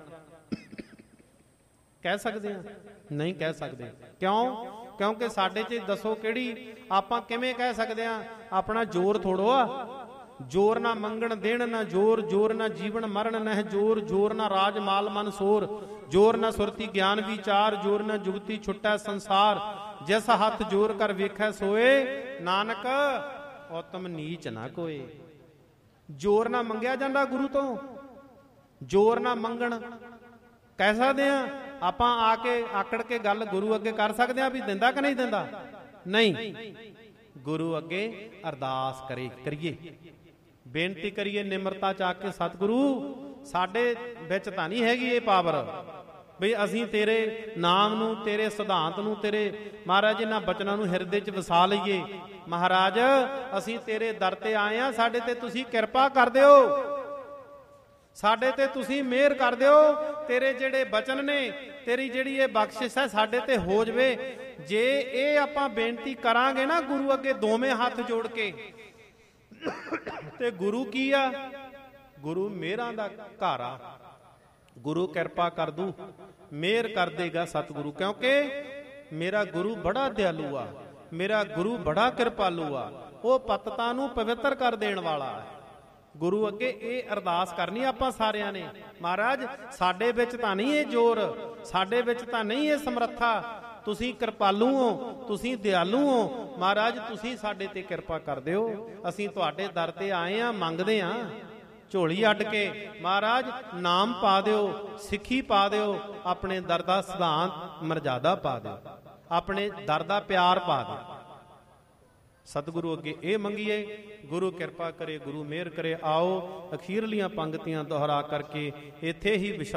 ਕਹਿ ਸਕਦੇ ਹਾਂ? ਨਹੀਂ ਕਹਿ ਸਕਦੇ। ਕਿਉਂ? ਕਿਉਂਕਿ ਸਾਡੇ 'ਚ ਦੱਸੋ ਕਿਹੜੀ, ਆਪਾਂ ਕਿਵੇਂ ਕਹਿ ਸਕਦੇ ਹਾਂ? ਆਪਣਾ ਜ਼ੋਰ ਥੋੜੋ ਆ। ਜ਼ੋਰ ਨਾ ਮੰਗਣ ਦੇਣ ਨਾ ਜ਼ੋਰ, ਜ਼ੋਰ ਨਾ ਜੀਵਨ ਮਰਨ ਨਹਿ ਜ਼ੋਰ, ਜ਼ੋਰ ਨਾ ਰਾਜ ਮਾਲ ਮਨ ਸੋਰ, ਜ਼ੋਰ ਨਾ ਸੁਰਤੀ ਗਿਆਨ ਵਿਚਾਰ, ਜ਼ੋਰ ਨਾ ਜੁਗਤੀ ਛੁੱਟੈ ਸੰਸਾਰ, ਜਿਸ ਹੱਥ ਜ਼ੋਰ ਕਰ ਵੇਖੈ ਸੋਏ, ਨਾਨਕ ਉਤਮ ਨੀਚ ਨਾ ਕੋਏ। ਜ਼ੋਰ ਨਾ ਮੰਗਿਆ ਜਾਂਦਾ ਗੁਰੂ ਤੋਂ, ਜ਼ੋਰ ਨਾ ਮੰਗਣ ਕਹਿ ਸਕਦੇ ਆ ਆਪਾਂ? ਆ ਕੇ ਆਕੜ ਕੇ ਗੱਲ ਗੁਰੂ ਅੱਗੇ ਕਰ ਸਕਦੇ ਆ ਵੀ ਦਿੰਦਾ ਕਿ ਨਹੀਂ ਦਿੰਦਾ? ਨਹੀਂ। ਗੁਰੂ ਅੱਗੇ ਅਰਦਾਸ ਕਰੇ ਕਰੀਏ, ਬੇਨਤੀ ਕਰੀਏ ਨਿਮਰਤਾ ਚ ਆ ਕੇ, ਸਤਿਗੁਰੂ ਸਾਡੇ ਵਿੱਚ ਤਾਂ ਨਹੀਂ ਹੈਗੀ ਇਹ ਪਾਵਰ ਬਈ ਅਸੀਂ ਤੇਰੇ ਨਾਮ ਨੂੰ, ਤੇਰੇ ਸਿਧਾਂਤ ਨੂੰ, ਤੇਰੇ ਮਹਾਰਾਜ ਇਹਨਾਂ ਬਚਨਾਂ ਨੂੰ ਹਿਰਦੇ 'ਚ ਵਸਾ ਲਈਏ। ਮਹਾਰਾਜ ਅਸੀਂ ਤੇਰੇ ਦਰ ਤੇ ਆਏ ਆ, ਸਾਡੇ ਤੇ ਤੁਸੀਂ ਕਿਰਪਾ ਕਰ ਦਿਓ, ਸਾਡੇ ਤੇ ਤੁਸੀਂ ਮਿਹਰ ਕਰ ਦਿਓ। ਤੇਰੇ ਜਿਹੜੇ ਬਚਨ ਨੇ, ਤੇਰੀ ਜਿਹੜੀ ਇਹ ਬਖਸ਼ਿਸ਼ ਹੈ ਸਾਡੇ ਤੇ ਹੋ ਜਵੇ। ਜੇ ਇਹ ਆਪਾਂ ਬੇਨਤੀ ਕਰਾਂਗੇ ਨਾ ਗੁਰੂ ਅੱਗੇ ਦੋਵੇਂ ਹੱਥ ਜੋੜ ਕੇ, ਤੇ ਗੁਰੂ ਕੀ ਆ? ਗੁਰੂ ਮਿਹਰਾਂ ਦਾ ਘਰ ਆ। ਗੁਰੂ ਕਿਰਪਾ ਕਰ ਦੂ, ਮਿਹਰ ਕਰ ਦੇਗਾ ਸਤਿਗੁਰੂ। ਕਿਉਂਕਿ ਮੇਰਾ ਗੁਰੂ ਬੜਾ ਦਿਆਲੂ ਆ, ਮੇਰਾ ਗੁਰੂ ਬੜਾ ਕਿਰਪਾਲੂ ਆ। ਉਹ ਪਤਤਾਂ ਨੂੰ ਪਵਿੱਤਰ ਕਰ ਦੇਣ ਵਾਲਾ ਹੈ। ਗੁਰੂ ਅੱਗੇ ਇਹ ਅਰਦਾਸ ਕਰਨੀ ਆਪਾਂ ਸਾਰਿਆਂ ਨੇ, ਮਹਾਰਾਜ ਸਾਡੇ ਵਿੱਚ ਤਾਂ ਨਹੀਂ ਇਹ ਜ਼ੋਰ, ਸਾਡੇ ਵਿੱਚ ਤਾਂ ਨਹੀਂ ਇਹ ਸਮਰੱਥਾ, ਤੁਸੀਂ ਕਿਰਪਾਲੂ ਹੋ, ਤੁਸੀਂ ਦਿਆਲੂ ਹੋ। ਮਹਾਰਾਜ ਤੁਸੀਂ ਸਾਡੇ ਤੇ ਕਿਰਪਾ ਕਰ ਦਿਓ। ਅਸੀਂ ਤੁਹਾਡੇ ਦਰ ਤੇ ਆਏ ਆ, ਮੰਗਦੇ ਆ ਝੋਲੀ ਅੱਡ ਕੇ। ਮਹਾਰਾਜ ਨਾਮ ਪਾ ਦਿਓ, ਸਿੱਖੀ ਪਾ ਦਿਓ, ਆਪਣੇ ਦਰ ਦਾ ਸਿਧਾਂਤ ਮਰਜ਼ਾਦਾ ਪਾ ਦਿਓ, ਆਪਣੇ ਦਰ ਦਾ ਪਿਆਰ ਪਾ ਦਿਓ। ਸਤਿਗੁਰੂ ਅੱਗੇ ਇਹ ਮੰਗੀਏ, ਗੁਰੂ ਕਿਰਪਾ ਕਰੇ, ਗੁਰੂ ਮਿਹਰ ਕਰੇ। ਆਓ ਅਖੀਰਲੀਆਂ ਪੰਗਤੀਆਂ ਦੁਹਰਾ ਕਰਕੇ ਇੱਥੇ ਹੀ